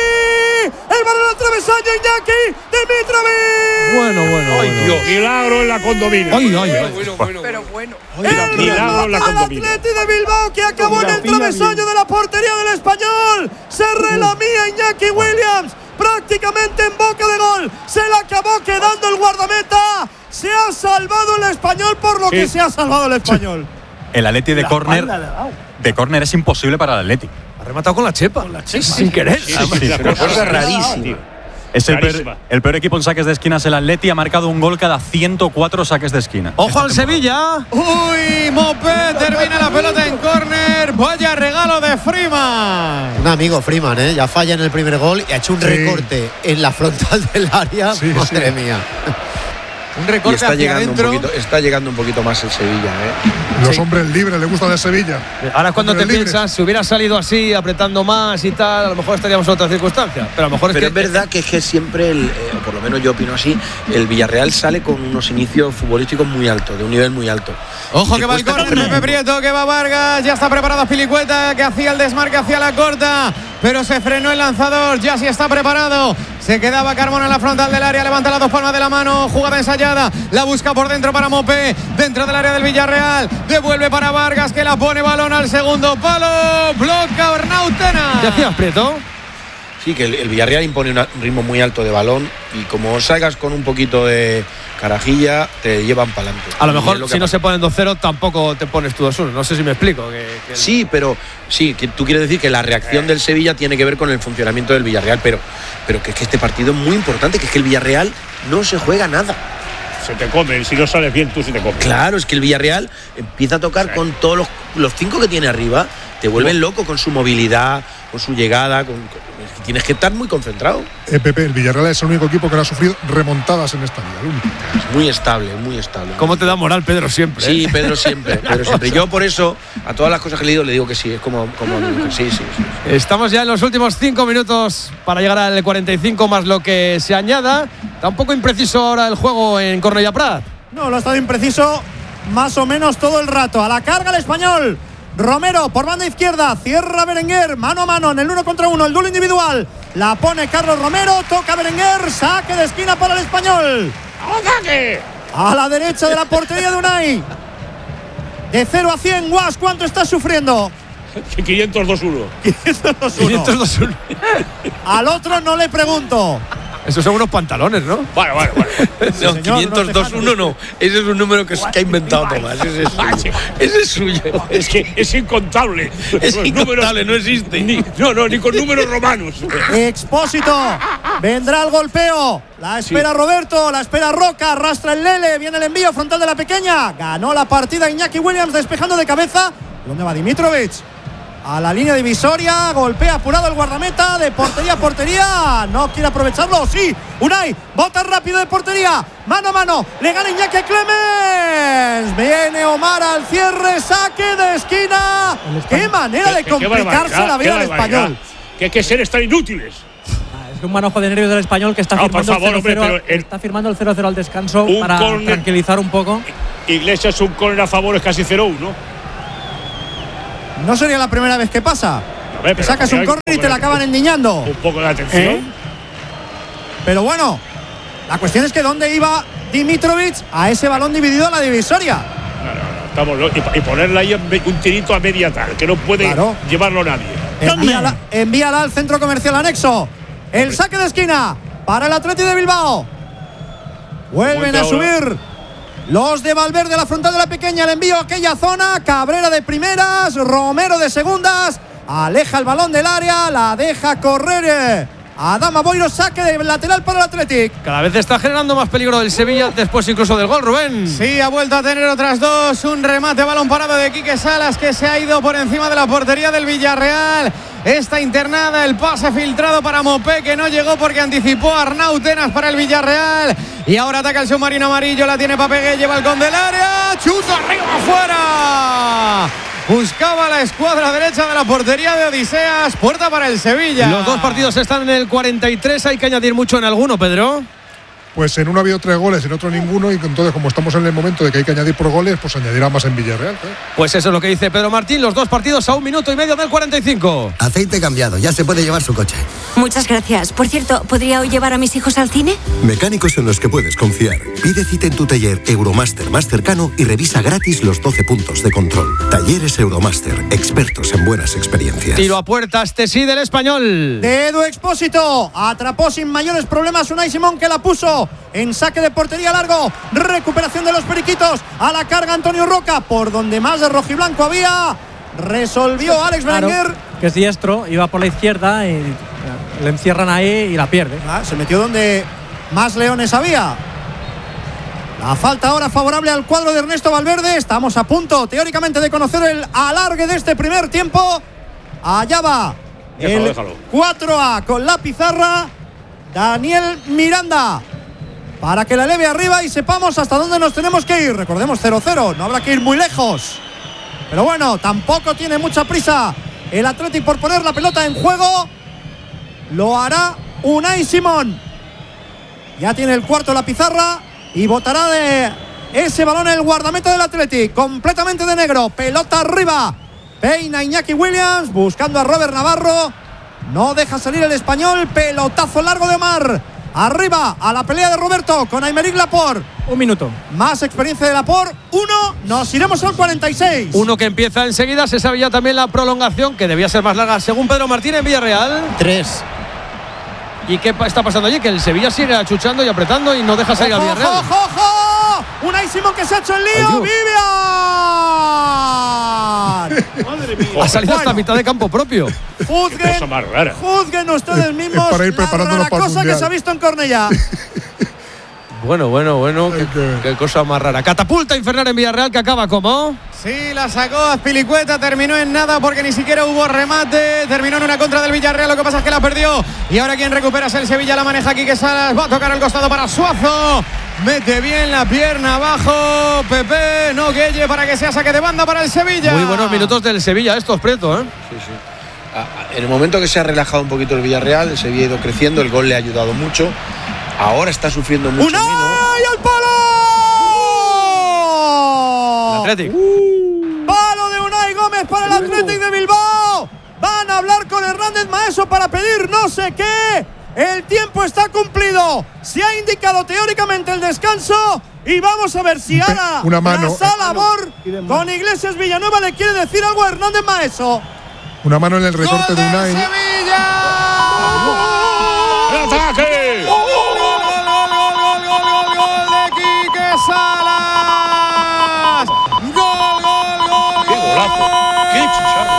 S3: El balón al travesaño, Iñaki Dimitrovic.
S10: Bueno, bueno,
S5: Ay,
S10: bueno.
S5: Dios, milagro en la condomina.
S10: Ay, ay, ay.
S3: Bueno, bueno,
S7: Pero bueno.
S3: El
S5: milagro en la
S3: remate al
S5: condomina.
S3: Atleti de Bilbao, que acabó en el travesaño de la portería del Español. Se relamía Iñaki Williams prácticamente en boca de gol. Se la acabó quedando el guardameta. Se ha salvado el Español por lo
S5: Sí.
S3: que se ha salvado el Español.
S6: El Atleti de
S10: La
S6: córner
S10: espalda le ha dado.
S6: de córner es imposible para el Atleti.
S10: Ha rematado con la chepa. Con la chepa. Sin querer.
S5: Sí, sí, sí,
S1: Una cosa rarísima.
S6: Es el
S5: Clarísima.
S6: peor, el peor equipo en saques de esquina es el Atleti. Ha marcado un gol cada ciento cuatro saques de esquina.
S10: Ojo al Sevilla.
S8: Uy, Mopé termina la pelota en córner. Vaya regalo de Freeman.
S9: Un amigo Freeman, ¿eh? Ya falla en el primer gol y ha hecho un
S11: Sí.
S9: recorte en la frontal del área.
S11: Sí,
S9: Madre
S11: sí.
S9: mía.
S8: Un
S1: Y
S8: recorte
S1: está
S8: hacia
S1: llegando, un
S8: adentro.
S1: poquito, está llegando un poquito más el Sevilla, ¿eh?
S11: Los hombres libres le gustan de Sevilla.
S10: Ahora cuando te
S11: Hombres libres.
S10: piensas, si hubiera salido así, apretando más y tal, a lo mejor estaríamos en otra circunstancia. Pero a lo mejor es
S1: Pero
S10: que
S1: es verdad que es que siempre, el, eh, o por lo menos yo opino así, el Villarreal sale con unos inicios futbolísticos muy altos, de un nivel muy alto.
S8: Ojo
S1: Y
S8: que va el
S1: cuesta
S8: córner,
S1: correr.
S8: Pepe Prieto, que va Vargas, ya está preparado Pilicueta, que hacía el desmarque hacia la corta, pero se frenó el lanzador, ya sí está preparado. Se quedaba Carmona en la frontal del área, levanta las dos palmas de la mano, jugada ensayada, la busca por dentro para Mopé, dentro del área del Villarreal, devuelve para Vargas, que la pone balón al segundo palo, bloca Arnau Tena.
S10: ¿Qué hacías, Prieto?
S1: Sí, que el, el Villarreal impone una- un ritmo muy alto de balón y como salgas con un poquito de carajilla, te llevan para adelante.
S10: A lo
S1: Y es
S10: mejor
S1: que
S10: si no
S1: pasa.
S10: se ponen dos cero tampoco te pones tú dos uno. No sé si me explico. Que, que
S1: Sí, pero sí, que tú quieres decir que la reacción del Sevilla tiene que ver con el funcionamiento del Villarreal, pero, pero que es que este partido es muy importante, que es que el Villarreal no se juega nada.
S5: Se te comen, si no sales bien tú se te comes.
S1: Claro, es que el Villarreal empieza a tocar
S5: Sí.
S1: con todos los, los cinco que tiene arriba, te vuelven loco con su movilidad, con su llegada, con, con- tienes que estar muy concentrado.
S11: Eh, Pepe, el Villarreal es el único equipo que no ha sufrido remontadas en esta liga. El único.
S1: Es muy estable, muy estable.
S10: ¿Cómo te da moral, Pedro, siempre?
S1: Sí,
S10: eh?
S1: Pedro siempre, Pedro siempre. Yo por eso, a todas las cosas que he leído, le digo que sí, es como, como sí, sí, sí.
S10: Estamos ya en los últimos cinco minutos para llegar al cuarenta y cinco más lo que se añada. Está un poco impreciso ahora el juego en Cornellà Prat.
S3: No, lo ha estado impreciso más o menos todo el rato. A la carga el Español. Romero por banda izquierda, cierra Berenguer, mano a mano en el uno contra uno, el duelo individual. La pone Carlos Romero, toca Berenguer, saque de esquina para el Español.
S5: ¡Ataque!
S3: A la derecha de la portería de Unai. De cero a cien, Guas, ¿cuánto estás sufriendo?
S5: quinientos dos uno.
S10: quinientos dos uno.
S3: Al otro no le pregunto.
S10: Esos son unos pantalones, ¿no?
S5: Bueno, bueno, bueno.
S1: No, quinientos dos uno no. Ese es un número que, que ha inventado Tomás. Ese es suyo. Ese es suyo.
S5: Es que es incontable.
S1: Es
S5: Los
S1: incontable, no existe.
S5: Ni, no, no, ni con números romanos.
S3: Expósito. Vendrá el golpeo. La espera
S5: Sí.
S3: Roberto, la espera Roca, arrastra el Lele, viene el envío frontal de la pequeña. Ganó la partida Iñaki Williams despejando de cabeza. ¿Dónde va Dimitrovic? A la línea divisoria, golpea apurado el guardameta de portería a portería. No quiere aprovecharlo, sí. Unai, bota rápido de portería. Mano a mano, le gana Iñaki Clemens. Viene Omar al cierre, saque de esquina. Qué manera de complicarse la vida al Español.
S5: Que hay que ser tan inútiles.
S4: Es un manojo de nervios del Español que está,
S5: no,
S4: firmando,
S5: favor,
S4: el cero cero,
S5: hombre, el,
S4: está firmando el cero cero al descanso para
S5: corner,
S4: tranquilizar un poco.
S5: Iglesias, un córner a favor es casi cero uno.
S3: No sería la primera vez que pasa.
S5: Ver,
S3: que sacas un córner y te la acaban endiñando.
S5: Un poco de atención. ¿Eh?
S3: Pero bueno, la cuestión es que ¿dónde iba Dimitrovic a ese balón dividido a la divisoria?
S5: No, no, no, estamos, y, y ponerle ahí un tirito a media tal, que no puede claro. llevarlo nadie.
S3: Envíala, envíala al centro comercial anexo. El saque de esquina para el Athletic de Bilbao. Vuelven a subir los de Valverde a la frontal de la pequeña. El envío a aquella zona. Cabrera de primeras, Romero de segundas. Aleja el balón del área, la deja correr Adama Boiro, saque de lateral para el Athletic.
S10: Cada vez está generando más peligro del Sevilla, después incluso del gol, Rubén.
S8: Sí, ha vuelto a tener otras dos. Un remate a balón parado de Quique Salas, que se ha ido por encima de la portería del Villarreal. Está internada, el pase filtrado para Mopé, que no llegó porque anticipó a Arnau Tenas para el Villarreal. Y ahora ataca el submarino amarillo, la tiene Papegué, lleva el con del área, chuta arriba afuera. Buscaba la escuadra derecha de la portería de Odiseas. Puerta para el Sevilla.
S10: Los dos partidos están en el cuarenta y tres. Hay que añadir mucho en alguno, Pedro.
S11: Pues en uno ha habido tres goles, en otro ninguno. Y entonces, como estamos en el momento de que hay que añadir por goles, pues añadirá más en Villarreal, ¿eh?
S10: Pues eso es lo que dice Pedro Martín. Los dos partidos a un minuto y medio del cuarenta y cinco.
S19: Aceite cambiado, ya se puede llevar su coche.
S14: Muchas gracias. Por cierto, ¿podría hoy llevar a mis hijos al cine?
S13: Mecánicos en los que puedes confiar. Pide cita en tu taller Euromaster más cercano y revisa gratis los doce puntos de control. Talleres Euromaster, expertos en buenas experiencias.
S10: Tiro a puerta, este sí del Español.
S3: De Edu Expósito. Atrapó sin mayores problemas Unai Simón, que la puso en saque de portería largo. Recuperación de los periquitos. A la carga Antonio Roca. Por donde más de rojiblanco había. Resolvió Alex
S4: claro,
S3: Berenguer.
S4: Que es diestro, iba por la izquierda y le encierran ahí y la pierde.
S3: Ah, se metió donde más leones había. La falta ahora favorable al cuadro de Ernesto Valverde. Estamos a punto, teóricamente, de conocer el alargue de este primer tiempo. Allá va déjalo, el déjalo. cuatro a con la pizarra. Daniel Miranda, para que la eleve arriba y sepamos hasta dónde nos tenemos que ir. Recordemos cero cero, no habrá que ir muy lejos. Pero bueno, tampoco tiene mucha prisa el Athletic por poner la pelota en juego. Lo hará Unai Simón. Ya tiene el cuarto la pizarra y botará de ese balón el guardameta del Athletic, completamente de negro. Pelota arriba. Peina Iñaki Williams buscando a Robert Navarro. No deja salir el español. Pelotazo largo de Omar. Arriba a la pelea de Roberto con Aymeric Laporte.
S4: Un minuto.
S3: Más experiencia de Laporte. Uno. Nos iremos al cuarenta y seis.
S10: Uno que empieza enseguida. Se sabe ya también la prolongación, que debía ser más larga según Pedro Martín en Villarreal.
S9: Tres.
S10: ¿Y qué está pasando allí? Que el Sevilla sigue achuchando y apretando y no deja salir al Villarreal.
S3: ¡Ojo, ojo, ojo! Unai Simón, que se ha hecho el lío. ¡Vivian!
S10: Madre mía. Ha salido bueno. hasta mitad de campo propio.
S3: Juzguen, cosa más rara. Juzguen ustedes mismos
S11: para ir preparándonos
S3: la
S11: para
S3: cosa
S11: el
S3: que se ha visto en Cornellá.
S10: Bueno, bueno, bueno, qué, qué cosa más rara. Catapulta infernal en Villarreal, que acaba como.
S8: Sí, la sacó Azpilicueta, terminó en nada porque ni siquiera hubo remate. Terminó en una contra del Villarreal, lo que pasa es que la perdió. Y ahora quien recupera es el Sevilla, la maneja Quique Salas. Va a tocar el costado para Suazo. Mete bien la pierna abajo. Pepe, no Gueye, para que sea saque de banda para el Sevilla.
S10: Muy buenos minutos del Sevilla, estos, Prieto, ¿eh?
S1: Sí, sí. En el momento que se ha relajado un poquito el Villarreal, el Sevilla ha ido creciendo, el gol le ha ayudado mucho. Ahora está sufriendo mucho
S3: ¡Unai
S1: menos.
S3: al palo!
S10: El Athletic.
S3: Uh. Palo de Unai Gómez para el Athletic de Bilbao. Van a hablar con Hernández Maeso para pedir no sé qué. El tiempo está cumplido. Se ha indicado teóricamente el descanso. Y vamos a ver si ahora
S11: una mano.
S3: la sala Bor con Iglesias Villanueva le quiere decir algo a Hernández Maeso.
S11: Una mano en el recorte
S8: ¡Gol
S11: de Unai.
S8: Sevilla!
S5: ¡El ataque!
S8: ¡Gol, gol, gol, gol, gol, gol, gol, gol de Quique Salas! ¡Gol, gol, gol!
S5: ¡Qué golazo! ¡Qué chicharro!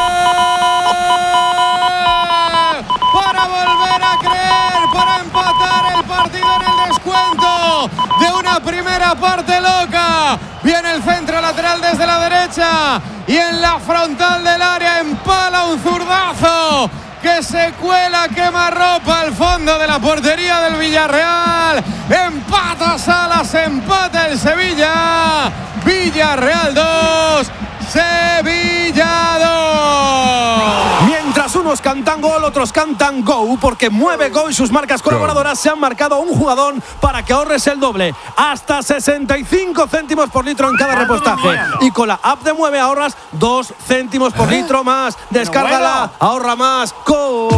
S8: Para volver a creer, para empatar el partido en el descuento de una primera parte loca. Viene el centro lateral desde la derecha y en la frontal del área empala un zurdazo que se cuela quemarropa al fondo de la portería del Villarreal. Empata Salas, empata el Sevilla. Villarreal dos, Sevilla dos.
S2: Mientras unos cantan gol, otros cantan go, porque mueve Go y sus marcas colaboradoras se han marcado un jugador para que ahorres el doble. Hasta sesenta y cinco céntimos por litro en cada repostaje. Y con la app de Mueve ahorras dos céntimos por litro más. Descárgala, ahorra más. Go.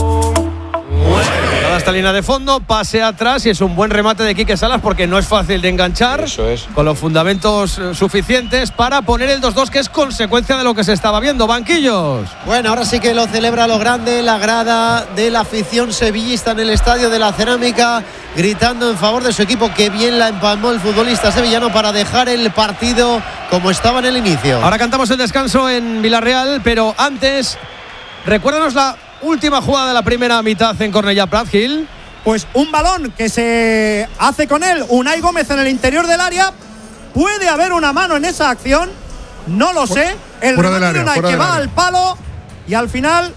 S10: Esta línea de fondo, pase atrás y es un buen remate de Quique Salas porque no es fácil de enganchar.
S1: Eso es.
S10: Con los fundamentos suficientes para poner el dos dos, que es consecuencia de lo que se estaba viendo. Banquillos.
S9: Bueno, ahora sí que lo celebra lo grande, la grada de la afición sevillista en el Estadio de la Cerámica, gritando en favor de su equipo. Que bien la empalmó el futbolista sevillano para dejar el partido como estaba en el inicio.
S10: Ahora cantamos el descanso en Villarreal, pero antes, recuérdanos la última jugada de la primera mitad en Cornellà Prat, Gil.
S3: Pues un balón que se hace con él Unai Gómez en el interior del área. ¿Puede haber una mano en esa acción? No lo sé. El
S11: fuera del
S3: remate de
S11: área,
S3: Unai
S11: fuera
S3: que
S11: del
S3: va
S11: área.
S3: al palo y al final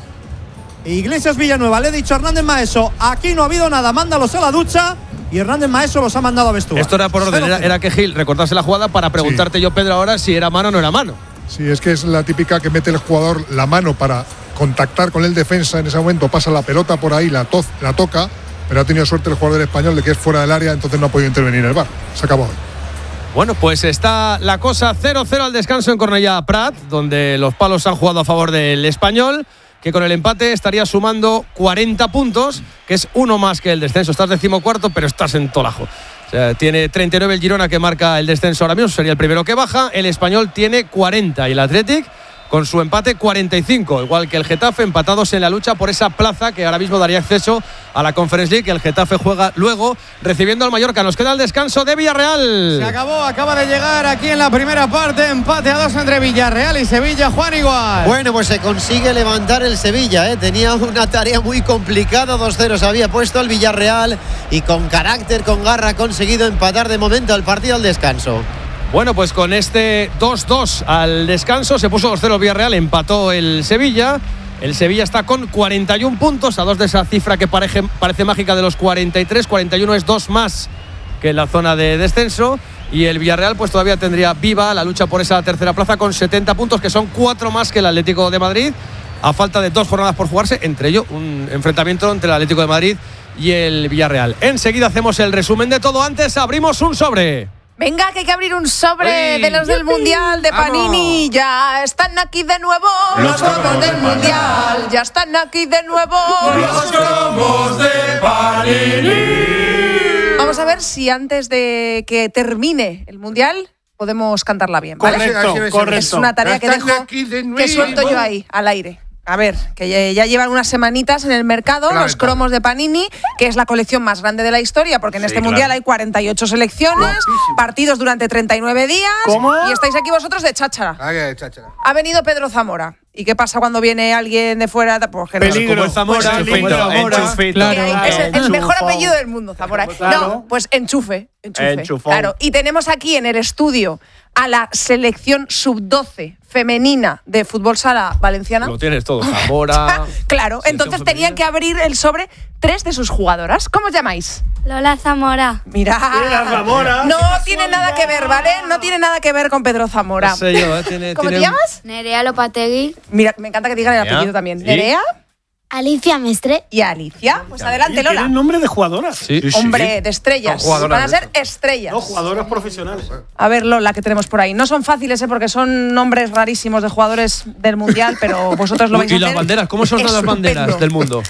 S3: Iglesias Villanueva le he dicho a Hernández Maeso, aquí no ha habido nada, mándalos a la ducha. Y Hernández Maeso los ha mandado a vestuario.
S10: Esto era por orden, era, era que Gil recordase la jugada para preguntarte sí. yo, Pedro, ahora si era mano o no era mano.
S11: Sí, es que es la típica que mete el jugador la mano para contactar con el defensa. En ese momento pasa la pelota por ahí, la, to la toca, pero ha tenido suerte el jugador español de que es fuera del área, entonces no ha podido intervenir el V A R. Se acabó.
S10: Bueno, pues está la cosa cero cero al descanso en Cornellà Prat, donde los palos han jugado a favor del Español, que con el empate estaría sumando cuarenta puntos, que es uno más que el descenso. Estás decimocuarto, pero estás en Tolajo. O sea, tiene treinta y nueve el Girona, que marca el descenso ahora mismo, sería el primero que baja. El Español tiene cuarenta y el Athletic, con su empate, cuarenta y cinco, igual que el Getafe, empatados en la lucha por esa plaza que ahora mismo daría acceso a la Conference League. El Getafe juega luego recibiendo al Mallorca. Nos queda el descanso de Villarreal.
S8: Se acabó, acaba de llegar aquí en la primera parte, empate a dos entre Villarreal y Sevilla. Juan, igual.
S9: Bueno, pues se consigue levantar el Sevilla, ¿eh? Tenía una tarea muy complicada, dos cero se había puesto el Villarreal y con carácter, con garra, ha conseguido empatar de momento el partido al descanso.
S10: Bueno, pues con este dos dos al descanso se puso dos cero el Villarreal, empató el Sevilla. El Sevilla está con cuarenta y uno puntos, a dos de esa cifra que parece, parece mágica de los cuarenta y tres. cuarenta y uno es dos más que en la zona de descenso. Y el Villarreal pues todavía tendría viva la lucha por esa tercera plaza con setenta puntos, que son cuatro más que el Atlético de Madrid, a falta de dos jornadas por jugarse, entre ellos un enfrentamiento entre el Atlético de Madrid y el Villarreal. Enseguida hacemos el resumen de todo. Antes abrimos un sobre.
S7: Venga, que hay que abrir un sobre
S8: ¡Ey!
S7: de los del Mundial de Panini. ¡Vamos! Ya están aquí de nuevo los, los cromos del Mundial. Ya están aquí de nuevo
S12: los cromos de Panini.
S7: Vamos a ver si antes de que termine el Mundial podemos cantarla bien, ¿vale?
S8: Correcto, correcto.
S7: Es una tarea que dejo, que suelto yo ahí, al aire. A ver, que ya, ya llevan unas semanitas en el mercado, claro, los cromos de Panini, que es la colección más grande de la historia, porque en sí, este claro. Mundial hay cuarenta y ocho selecciones, Guapísimo. partidos durante treinta y nueve días. ¿Cómo? Y estáis aquí vosotros de cháchara.
S8: Ah, de cháchara.
S7: Ha venido Pedro Zamora. ¿Y qué pasa cuando viene alguien de fuera? Pues que
S8: Peligro.
S10: Como el Zamora,
S8: pues
S10: como el Zamora.
S8: Enchufito.
S7: Claro, claro. Es el, el mejor apellido del mundo, Zamora. Claro. No, pues enchufe. enchufe.
S8: Enchufón.
S7: Claro. Y tenemos aquí en el estudio a la selección sub doce femenina de fútbol sala valenciana.
S10: Lo tienes todo, Zamora.
S7: Claro, entonces tenían que abrir el sobre tres de sus jugadoras. ¿Cómo os llamáis?
S20: Lola Zamora.
S7: Mira,
S8: Mira Zamora.
S7: No tiene nada que ver, ¿vale? No tiene nada que ver con Pedro Zamora.
S10: No sé yo, ¿eh? Tiene,
S7: ¿Cómo
S10: tiene
S7: te llamas?
S20: Nerea Lopategui.
S7: Mira, me encanta que digan el
S10: Nerea.
S7: apellido también.
S10: ¿Sí?
S7: Nerea.
S20: Alicia Mestre.
S7: Y Alicia. Pues adelante, Lola.
S8: ¿Tienen nombre de jugadoras?
S10: Sí, sí,
S7: Hombre,
S10: sí.
S7: de estrellas.
S10: No,
S7: Van a ser estrellas.
S8: No, jugadoras profesionales.
S7: A ver, Lola, que tenemos por ahí. No son fáciles, ¿eh? Porque son nombres rarísimos de jugadores del Mundial, pero vosotros lo vais
S10: ¿Y
S7: a hacer.
S10: las banderas? ¿Cómo son las banderas del mundo?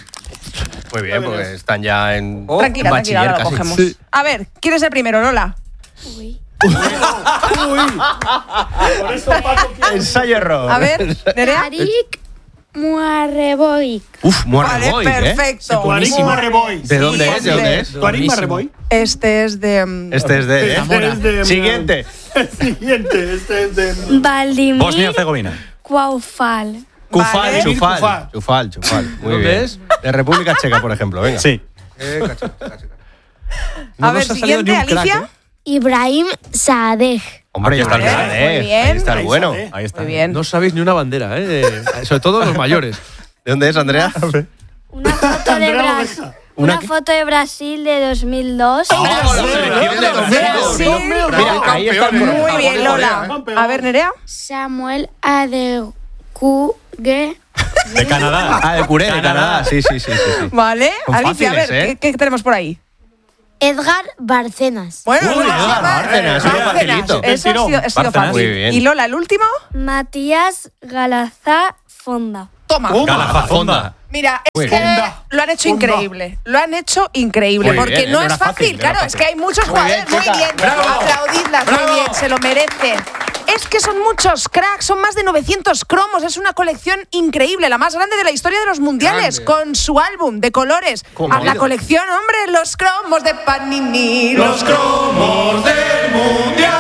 S21: Muy bien, porque están ya en,
S7: oh, tranquila,
S21: en
S7: tranquila,
S21: bachiller
S7: ahora lo
S21: casi.
S7: cogemos.
S21: Sí.
S7: A ver, ¿quién es el primero, Lola?
S20: Uy.
S8: Por eso Paco quiere...
S21: Ensayo error.
S7: A ver, Nerea.
S20: Arik Muarreboic.
S21: Uf, Muarreboic,
S7: Vale,
S21: ¿eh?
S7: perfecto.
S8: Tuarik Marreboy.
S21: ¿De dónde
S7: Sí,
S21: es? ¿De dónde es?
S8: Tuarik Marreboy.
S7: Este es de... um,
S21: Este es de, ¿eh?
S8: Este es de-
S21: Siguiente.
S8: El siguiente, este es de...
S20: Valdimir
S6: Bosnia-Herzegovina.
S20: Cuaufal.
S21: Cufal,
S7: Vale.
S21: Chufal.
S8: Cufal.
S21: Chufal, Chufal. Muy
S10: ¿Dónde
S21: bien.
S10: es?
S21: De República Checa, por ejemplo, venga.
S6: Sí.
S8: Eh, cacha, cacha, cacha.
S10: No
S7: a ver,
S10: nos ha salido
S7: siguiente,
S10: ni un crack,
S7: Alicia.
S10: ¿eh?
S20: Ibrahim Saadeh.
S21: Hombre, ya está el
S7: Vale,
S21: Saadeh.
S7: muy bien.
S21: Ahí está el
S8: Ahí
S21: bueno.
S8: Saadeh.
S21: Ahí está.
S7: Muy bien.
S10: No sabéis ni una bandera, ¿eh? De- sobre todo los mayores.
S21: ¿De dónde es, Andrea?
S20: Una foto de Brasil. Una, Una foto de Brasil de dos mil dos.
S21: Oh, la selección de dos mil dos. Mira, ahí está.
S7: Muy bien, Lola. A ver, Nerea.
S20: Samuel Adecuge.
S21: De Canadá. Ah, de Curé, de Canadá. Sí, sí, sí, sí, sí.
S7: Vale.
S21: Son
S7: Alicia,
S21: fáciles,
S7: a ver,
S21: ¿eh?
S7: ¿qué, ¿qué tenemos por ahí?
S20: Edgar Bárcenas.
S7: Bueno,
S21: Uy, Edgar Bárcenas,
S7: Bárcenas.
S21: facilito.
S7: Eso ha sido, ha sido fácil.
S21: Muy bien.
S7: ¿Y Lola, el último?
S20: Matías Galazafonda.
S7: Toma.
S21: Galazafonda.
S7: Mira,
S21: Muy
S7: es
S21: bien.
S7: que lo han hecho increíble. Lo han hecho increíble.
S21: Muy
S7: porque
S21: bien,
S7: no
S21: no
S7: es
S21: era
S7: fácil.
S21: fácil, no era
S7: claro, es
S21: fácil.
S7: que hay muchos
S21: Muy
S7: jugadores.
S21: bien,
S7: Muy
S21: chica.
S7: bien.
S21: Bravo.
S7: Aplaudidlas,
S21: Bravo.
S7: muy bien. Se lo merecen. Es que son muchos cracks, son más de novecientos cromos. Es una colección increíble, la más grande de la historia de los mundiales,
S11: Grande.
S7: con su álbum de colores.
S21: ¿Cómo?
S7: A la colección, hombre, los cromos de Panini.
S12: Los cromos del mundial.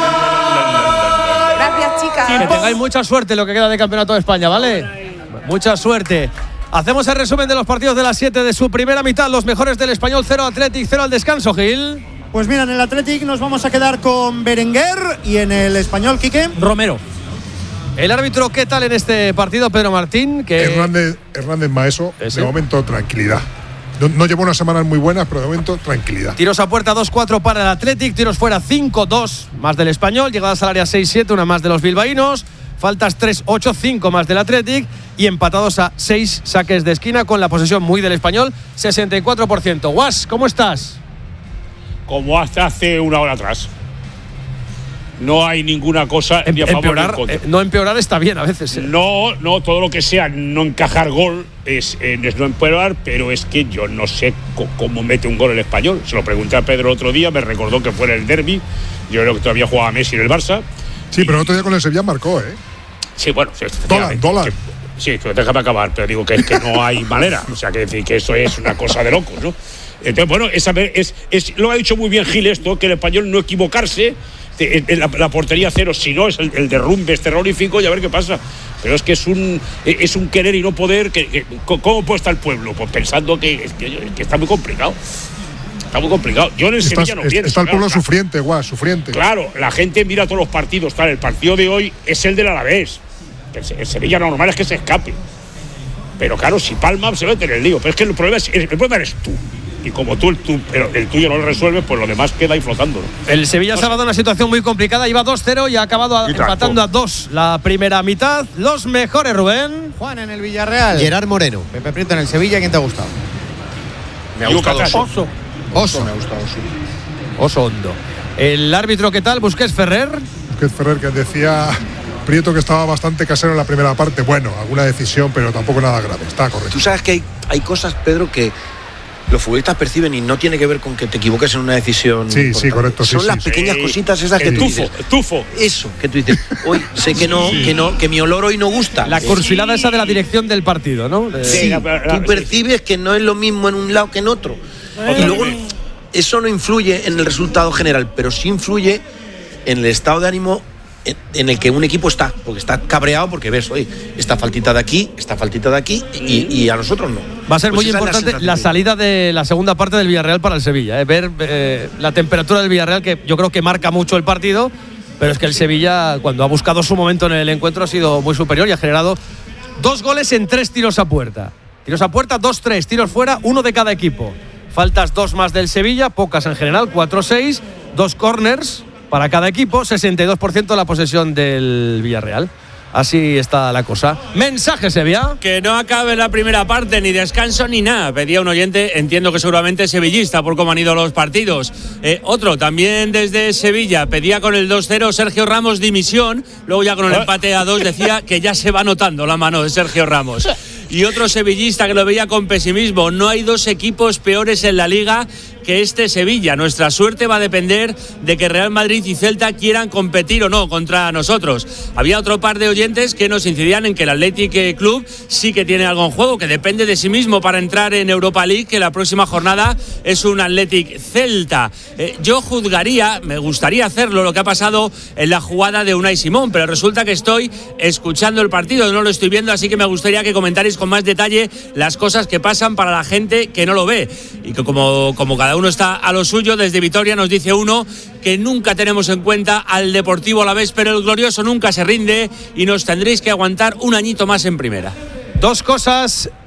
S7: Gracias, chicas.
S10: Que tengáis mucha suerte en lo que queda de Campeonato de España, ¿vale? Mucha suerte. Hacemos el resumen de los partidos de las siete de su primera mitad. Los mejores del Español, cero Athletic, cero al descanso, Gil.
S3: Pues mira, en el Athletic nos vamos a quedar con Berenguer y en el Español, Quique.
S4: Romero.
S10: El árbitro, ¿qué tal en este partido, Pedro Martín? Que
S11: Hernández, Hernández Maeso,
S10: ¿Ese?
S11: de momento tranquilidad. No, no llevo unas semanas muy buenas, pero de momento tranquilidad.
S10: tiros a puerta dos cuatro para el Athletic, tiros fuera cinco dos más del Español, llegadas al área seis siete, una más de los bilbaínos, faltas tres ocho, cinco más del Athletic y empatados a seis saques de esquina con la posesión muy del Español, sesenta y cuatro por ciento. Guas, ¿cómo estás?
S5: Como hasta hace una hora atrás. No hay ninguna cosa
S10: Em-
S5: ni a favor ni en
S10: empeorar,
S5: contra.
S10: eh, no empeorar está bien a veces. eh.
S5: No, no, todo lo que sea no encajar gol es, eh, es no empeorar, pero es que yo no sé co- cómo mete un gol el Español. Se lo pregunté a Pedro el otro día, me recordó que fue en el derbi. Yo creo que todavía jugaba Messi en el Barça.
S11: Sí, pero el otro día con el Sevilla marcó, ¿eh?
S5: Sí, bueno, sí,
S11: Dolan, Dolan.
S5: que- Sí, pero déjame acabar, pero digo que es que no hay manera. O sea, que decir que eso es una cosa de locos, ¿no? Entonces, bueno, esa es, es, lo ha dicho muy bien Gil esto, que el Español no equivocarse, en, en la, la portería cero, si no es el, el derrumbe es terrorífico y a ver qué pasa. Pero es que es un es un querer y no poder. Que, que, ¿Cómo puede estar el pueblo? Pues pensando que, que, que está muy complicado. Está muy complicado. Yo en el
S11: Está,
S5: Sevilla no
S11: es-
S5: pienso.
S11: está el pueblo
S5: claro,
S11: sufriente, guau, sufriente.
S5: Claro, la gente mira todos los partidos. Tal, el partido de hoy es el del Alavés. El, el Sevilla lo normal es que se escape. Pero claro, si palma se mete en el lío. Pero es que el problema, es, el problema eres tú. Y como tú el, tú, pero el tuyo no lo resuelves, pues lo demás queda ahí flotando, ¿no?
S10: El Sevilla se ha dado una situación muy complicada, iba dos cero y ha acabado a-
S5: Y tanto.
S10: empatando a dos la primera mitad. Los mejores, Rubén.
S8: Juan en el Villarreal.
S9: Gerard Moreno.
S8: Pepe Prieto en el Sevilla, ¿quién te ha gustado?
S1: Me ha gustado
S5: Yucatán.
S1: Oso.
S9: Oso.
S1: Me ha gustado Oso.
S10: Oso Hondo. El árbitro, ¿qué tal? Busquets Ferrer.
S11: Busquets Ferrer, que decía Prieto que estaba bastante casero en la primera parte. Bueno, alguna decisión, pero tampoco nada grave. Está correcto.
S1: Tú sabes que hay, hay cosas, Pedro, que los futbolistas perciben y no tiene que ver con que te equivoques en una decisión.
S11: Sí, sí,
S1: importante.
S11: correcto, sí,
S1: Son
S11: sí,
S1: las
S11: sí.
S1: pequeñas
S5: Sí.
S1: cositas esas que
S5: El
S1: tú
S5: tufo,
S1: dices.
S5: el tufo.
S1: Eso, que tú dices. Hoy sé que no, que no, que mi olor hoy no gusta.
S10: La cursilada esa de la dirección del partido, ¿no? De-
S1: Sí,
S5: la- la- la-
S1: tú percibes que no es lo mismo en un lado que en otro. Y luego eso no influye en el resultado general, pero sí influye en el estado de ánimo en, en el que un equipo está, porque está cabreado porque ves, oye, esta faltita de aquí, esta faltita de aquí y, y a nosotros no.
S10: Va a ser
S1: Pues
S10: muy
S1: esa es la
S10: importante la,
S1: sensación que-
S10: salida de la segunda parte del Villarreal para el Sevilla. ¿eh? Ver eh, la temperatura del Villarreal, que yo creo que marca mucho el partido, pero es que el Sevilla, cuando ha buscado su momento en el encuentro, ha sido muy superior y ha generado dos goles en tres tiros a puerta. Tiros a puerta, dos tres, tiros fuera, uno de cada equipo. Faltas dos más del Sevilla, pocas en general, cuatro seis, dos corners para cada equipo, sesenta y dos por ciento la posesión del Villarreal. Así está la cosa. Mensaje, Sevilla.
S18: Que no acabe la primera parte, ni descanso ni nada. Pedía un oyente, entiendo que seguramente sevillista por cómo han ido los partidos. Eh, otro, también desde Sevilla, pedía con el dos cero Sergio Ramos dimisión. Luego ya con el empate a dos decía que ya se va notando la mano de Sergio Ramos. Y otro sevillista que lo veía con pesimismo. No hay dos equipos peores en la Liga que este Sevilla. Nuestra suerte va a depender de que Real Madrid y Celta quieran competir o no contra nosotros. Había otro par de oyentes que nos incidían en que el Athletic Club sí que tiene algo en juego, que depende de sí mismo para entrar en Europa League, que la próxima jornada es un Athletic Celta. Eh, yo juzgaría, me gustaría hacerlo, lo que ha pasado en la jugada de Unai Simón, pero resulta que estoy escuchando el partido, no lo estoy viendo, así que me gustaría que comentarais con más detalle las cosas que pasan para la gente que no lo ve. Y que como, como cada uno está a lo suyo, desde Vitoria nos dice uno que nunca tenemos en cuenta al Deportivo Alavés, pero el glorioso nunca se rinde y nos tendréis que aguantar un añito más en primera.
S10: Dos cosas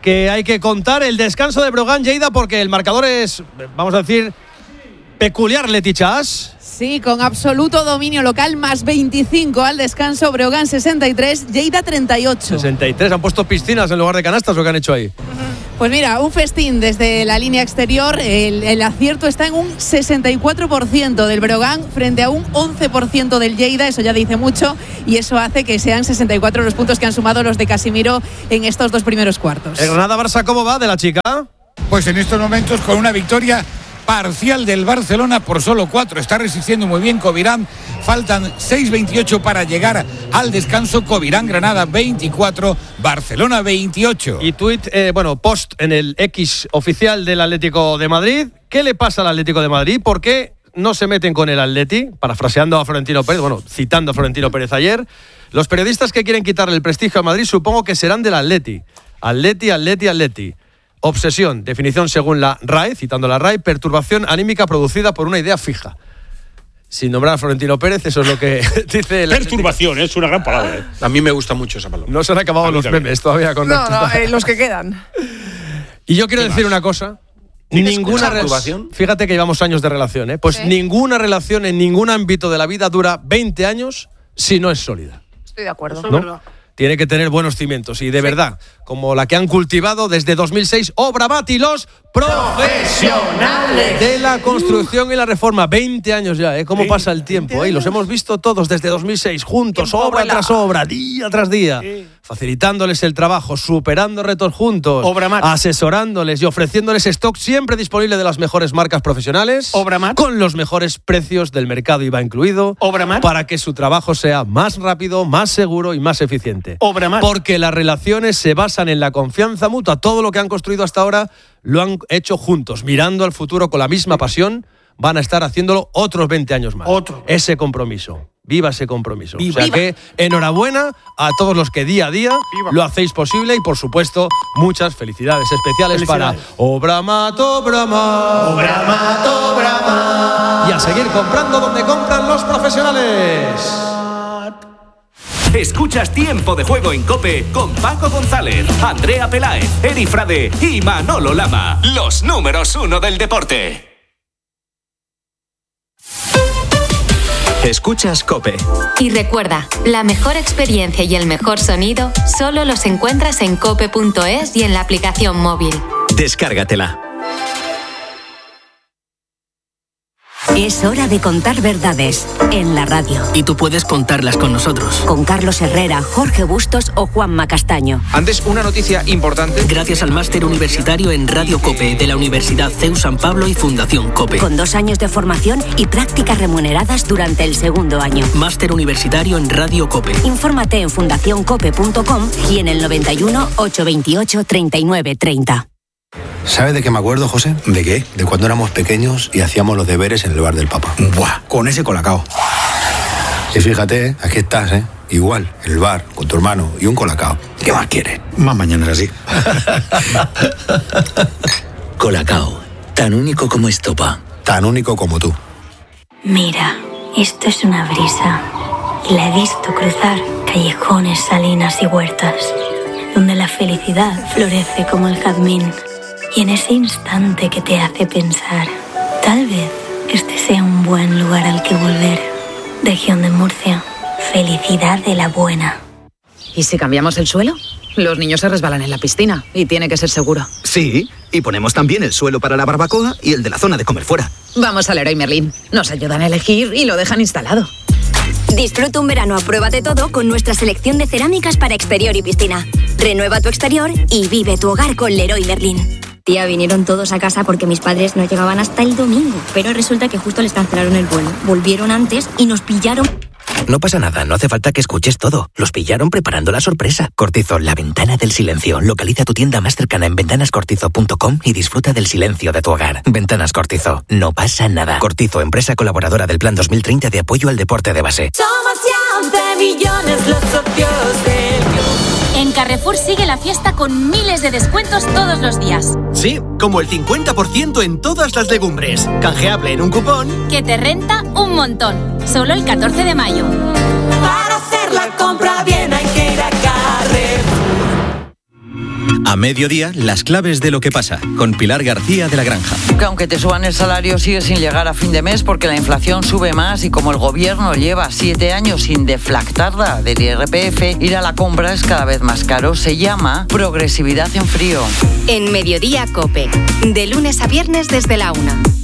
S10: que hay que contar. El descanso de Brogan, Lleida, porque el marcador es, vamos a decir, peculiar, Leti Chas.
S15: Sí, con absoluto dominio local, más veinticinco al descanso, Breogán sesenta y tres, Lleida treinta y ocho.
S10: sesenta y tres, ¿han puesto piscinas en lugar de canastas o qué han hecho ahí?
S15: Pues mira, un festín desde la línea exterior, el, el acierto está en un sesenta y cuatro por ciento del Breogán frente a un once por ciento del Lleida, eso ya dice mucho, y eso hace que sean sesenta y cuatro los puntos que han sumado los de Casimiro en estos dos primeros cuartos.
S10: ¿El Granada-Barça cómo va de la chica?
S16: Pues en estos momentos con una victoria parcial del Barcelona por solo cuatro. Está resistiendo muy bien Covirán. Faltan seis veintiocho para llegar al descanso. Covirán, Granada veinticuatro, Barcelona veintiocho.
S10: Y tuit, eh, bueno, post en el X oficial del Atlético de Madrid. ¿Qué le pasa al Atlético de Madrid? ¿Por qué no se meten con el Atleti? Parafraseando a Florentino Pérez, bueno, citando a Florentino Pérez ayer. Los periodistas que quieren quitarle el prestigio a Madrid supongo que serán del Atleti. Atleti, Atleti, Atleti. Obsesión, definición según la R A E, citando la R A E, perturbación anímica producida por una idea fija. Sin nombrar a Florentino Pérez, eso es lo que dice... La
S5: perturbación, es una gran palabra. ¿eh?
S1: A mí me gusta mucho esa palabra.
S10: No se han acabado los también. memes todavía con
S7: No, no, eh, los que quedan.
S10: Y yo quiero decir más? una cosa. Ninguna relación. Fíjate que llevamos años de relación, ¿eh? Pues sí. Ninguna relación en ningún ámbito de la vida dura veinte años si no es sólida.
S7: Estoy de acuerdo.
S10: ¿No? Es verdad. Tiene que tener buenos cimientos y de sí. verdad, como la que han cultivado desde dos mil seis Obramat y los profesionales de la construcción y la reforma. veinte años ya, ¿eh? ¿Cómo sí. pasa el tiempo? ¿eh? Y los hemos visto todos desde dos mil seis, juntos, tiempo obra vuela. tras obra, día tras día, sí. facilitándoles el trabajo, superando retos juntos, Obramat. asesorándoles y ofreciéndoles stock siempre disponible de las mejores marcas profesionales,
S21: Obramat.
S10: con los mejores precios del mercado I V A incluido,
S21: Obramat.
S10: para que su trabajo sea más rápido, más seguro y más eficiente.
S21: Obramat.
S10: Porque las relaciones se basan en la confianza mutua. Todo lo que han construido hasta ahora lo han hecho juntos, mirando al futuro con la misma pasión. Van a estar haciéndolo otros veinte años más.
S21: Otro.
S10: Ese compromiso. Viva ese compromiso.
S21: Viva.
S10: O sea
S21: Viva.
S10: que enhorabuena a todos los que día a día Viva. lo hacéis posible y por supuesto muchas felicidades especiales felicidades. para Obramat, Obramat,
S21: Obramat, Obramat.
S10: Y a seguir comprando donde compran los profesionales.
S22: Escuchas Tiempo de Juego en COPE con Paco González, Andrea Peláez, Eri Frade y Manolo Lama. Los números uno del deporte. Escuchas COPE.
S23: Y recuerda, la mejor experiencia y el mejor sonido solo los encuentras en cope punto es y en la aplicación móvil.
S22: Descárgatela.
S24: Es hora de contar verdades en la radio.
S25: Y tú puedes contarlas con nosotros.
S24: Con Carlos Herrera, Jorge Bustos o Juanma Castaño.
S26: Antes, una noticia importante.
S25: Gracias al máster universitario en Radio COPE de la Universidad C E U San Pablo y Fundación COPE.
S24: Con dos años de formación y prácticas remuneradas durante el segundo año.
S25: Máster universitario en Radio COPE.
S24: Infórmate en fundación cope punto com y en el noventa y uno, ochocientos veintiocho, treinta y nueve treinta.
S27: ¿Sabes de qué me acuerdo, José? ¿De qué? De cuando éramos pequeños y hacíamos los deberes en el bar del Papa. ¡Buah! Con ese colacao. Y fíjate, ¿eh? Aquí estás, ¿eh? Igual, en el bar, con tu hermano y un colacao. ¿Qué más quieres? Más mañana así.
S25: Colacao, tan único como estopa.
S27: Tan único como tú.
S24: Mira, esto es una brisa. Y la he visto cruzar callejones, salinas y huertas, donde la felicidad florece como el jazmín. Y en ese instante que te hace pensar, tal vez este sea un buen lugar al que volver. Región de Murcia, felicidad de la buena.
S28: ¿Y si cambiamos el suelo? Los niños se resbalan en la piscina y tiene que ser seguro.
S26: Sí, y ponemos también el suelo para la barbacoa y el de la zona de comer fuera.
S28: Vamos al Leroy Merlin. Nos ayudan a elegir y lo dejan instalado.
S24: Disfruta un verano a prueba de todo con nuestra selección de cerámicas para exterior y piscina. Renueva tu exterior y vive tu hogar con Leroy Merlin.
S29: Tía, vinieron todos a casa porque mis padres no llegaban hasta el domingo, pero resulta que justo les cancelaron el vuelo. Volvieron antes y nos pillaron.
S25: No pasa nada, no hace falta que escuches todo. Los pillaron preparando la sorpresa. Cortizo, la ventana del silencio. Localiza tu tienda más cercana en ventanas cortizo punto com y disfruta del silencio de tu hogar. Ventanas Cortizo, no pasa nada. Cortizo, empresa colaboradora del Plan dos mil treinta de apoyo al deporte de base.
S30: Somos ya once millones los socios del club.
S31: En Carrefour sigue la fiesta con miles de descuentos todos los días.
S32: Sí, como el cincuenta por ciento en todas las legumbres. Canjeable en un cupón
S31: que te renta un montón. Solo el catorce de mayo.
S30: Para hacer la compra bien hay que ir a Carrefour.
S2: A mediodía, las claves de lo que pasa, con Pilar García de La Granja.
S3: Que aunque te suban el salario, sigue sin llegar a fin de mes porque la inflación sube más y como el gobierno lleva siete años sin deflactarla del I R P F, ir a la compra es cada vez más caro. Se llama progresividad en frío.
S23: En Mediodía COPE, de lunes a viernes desde la una.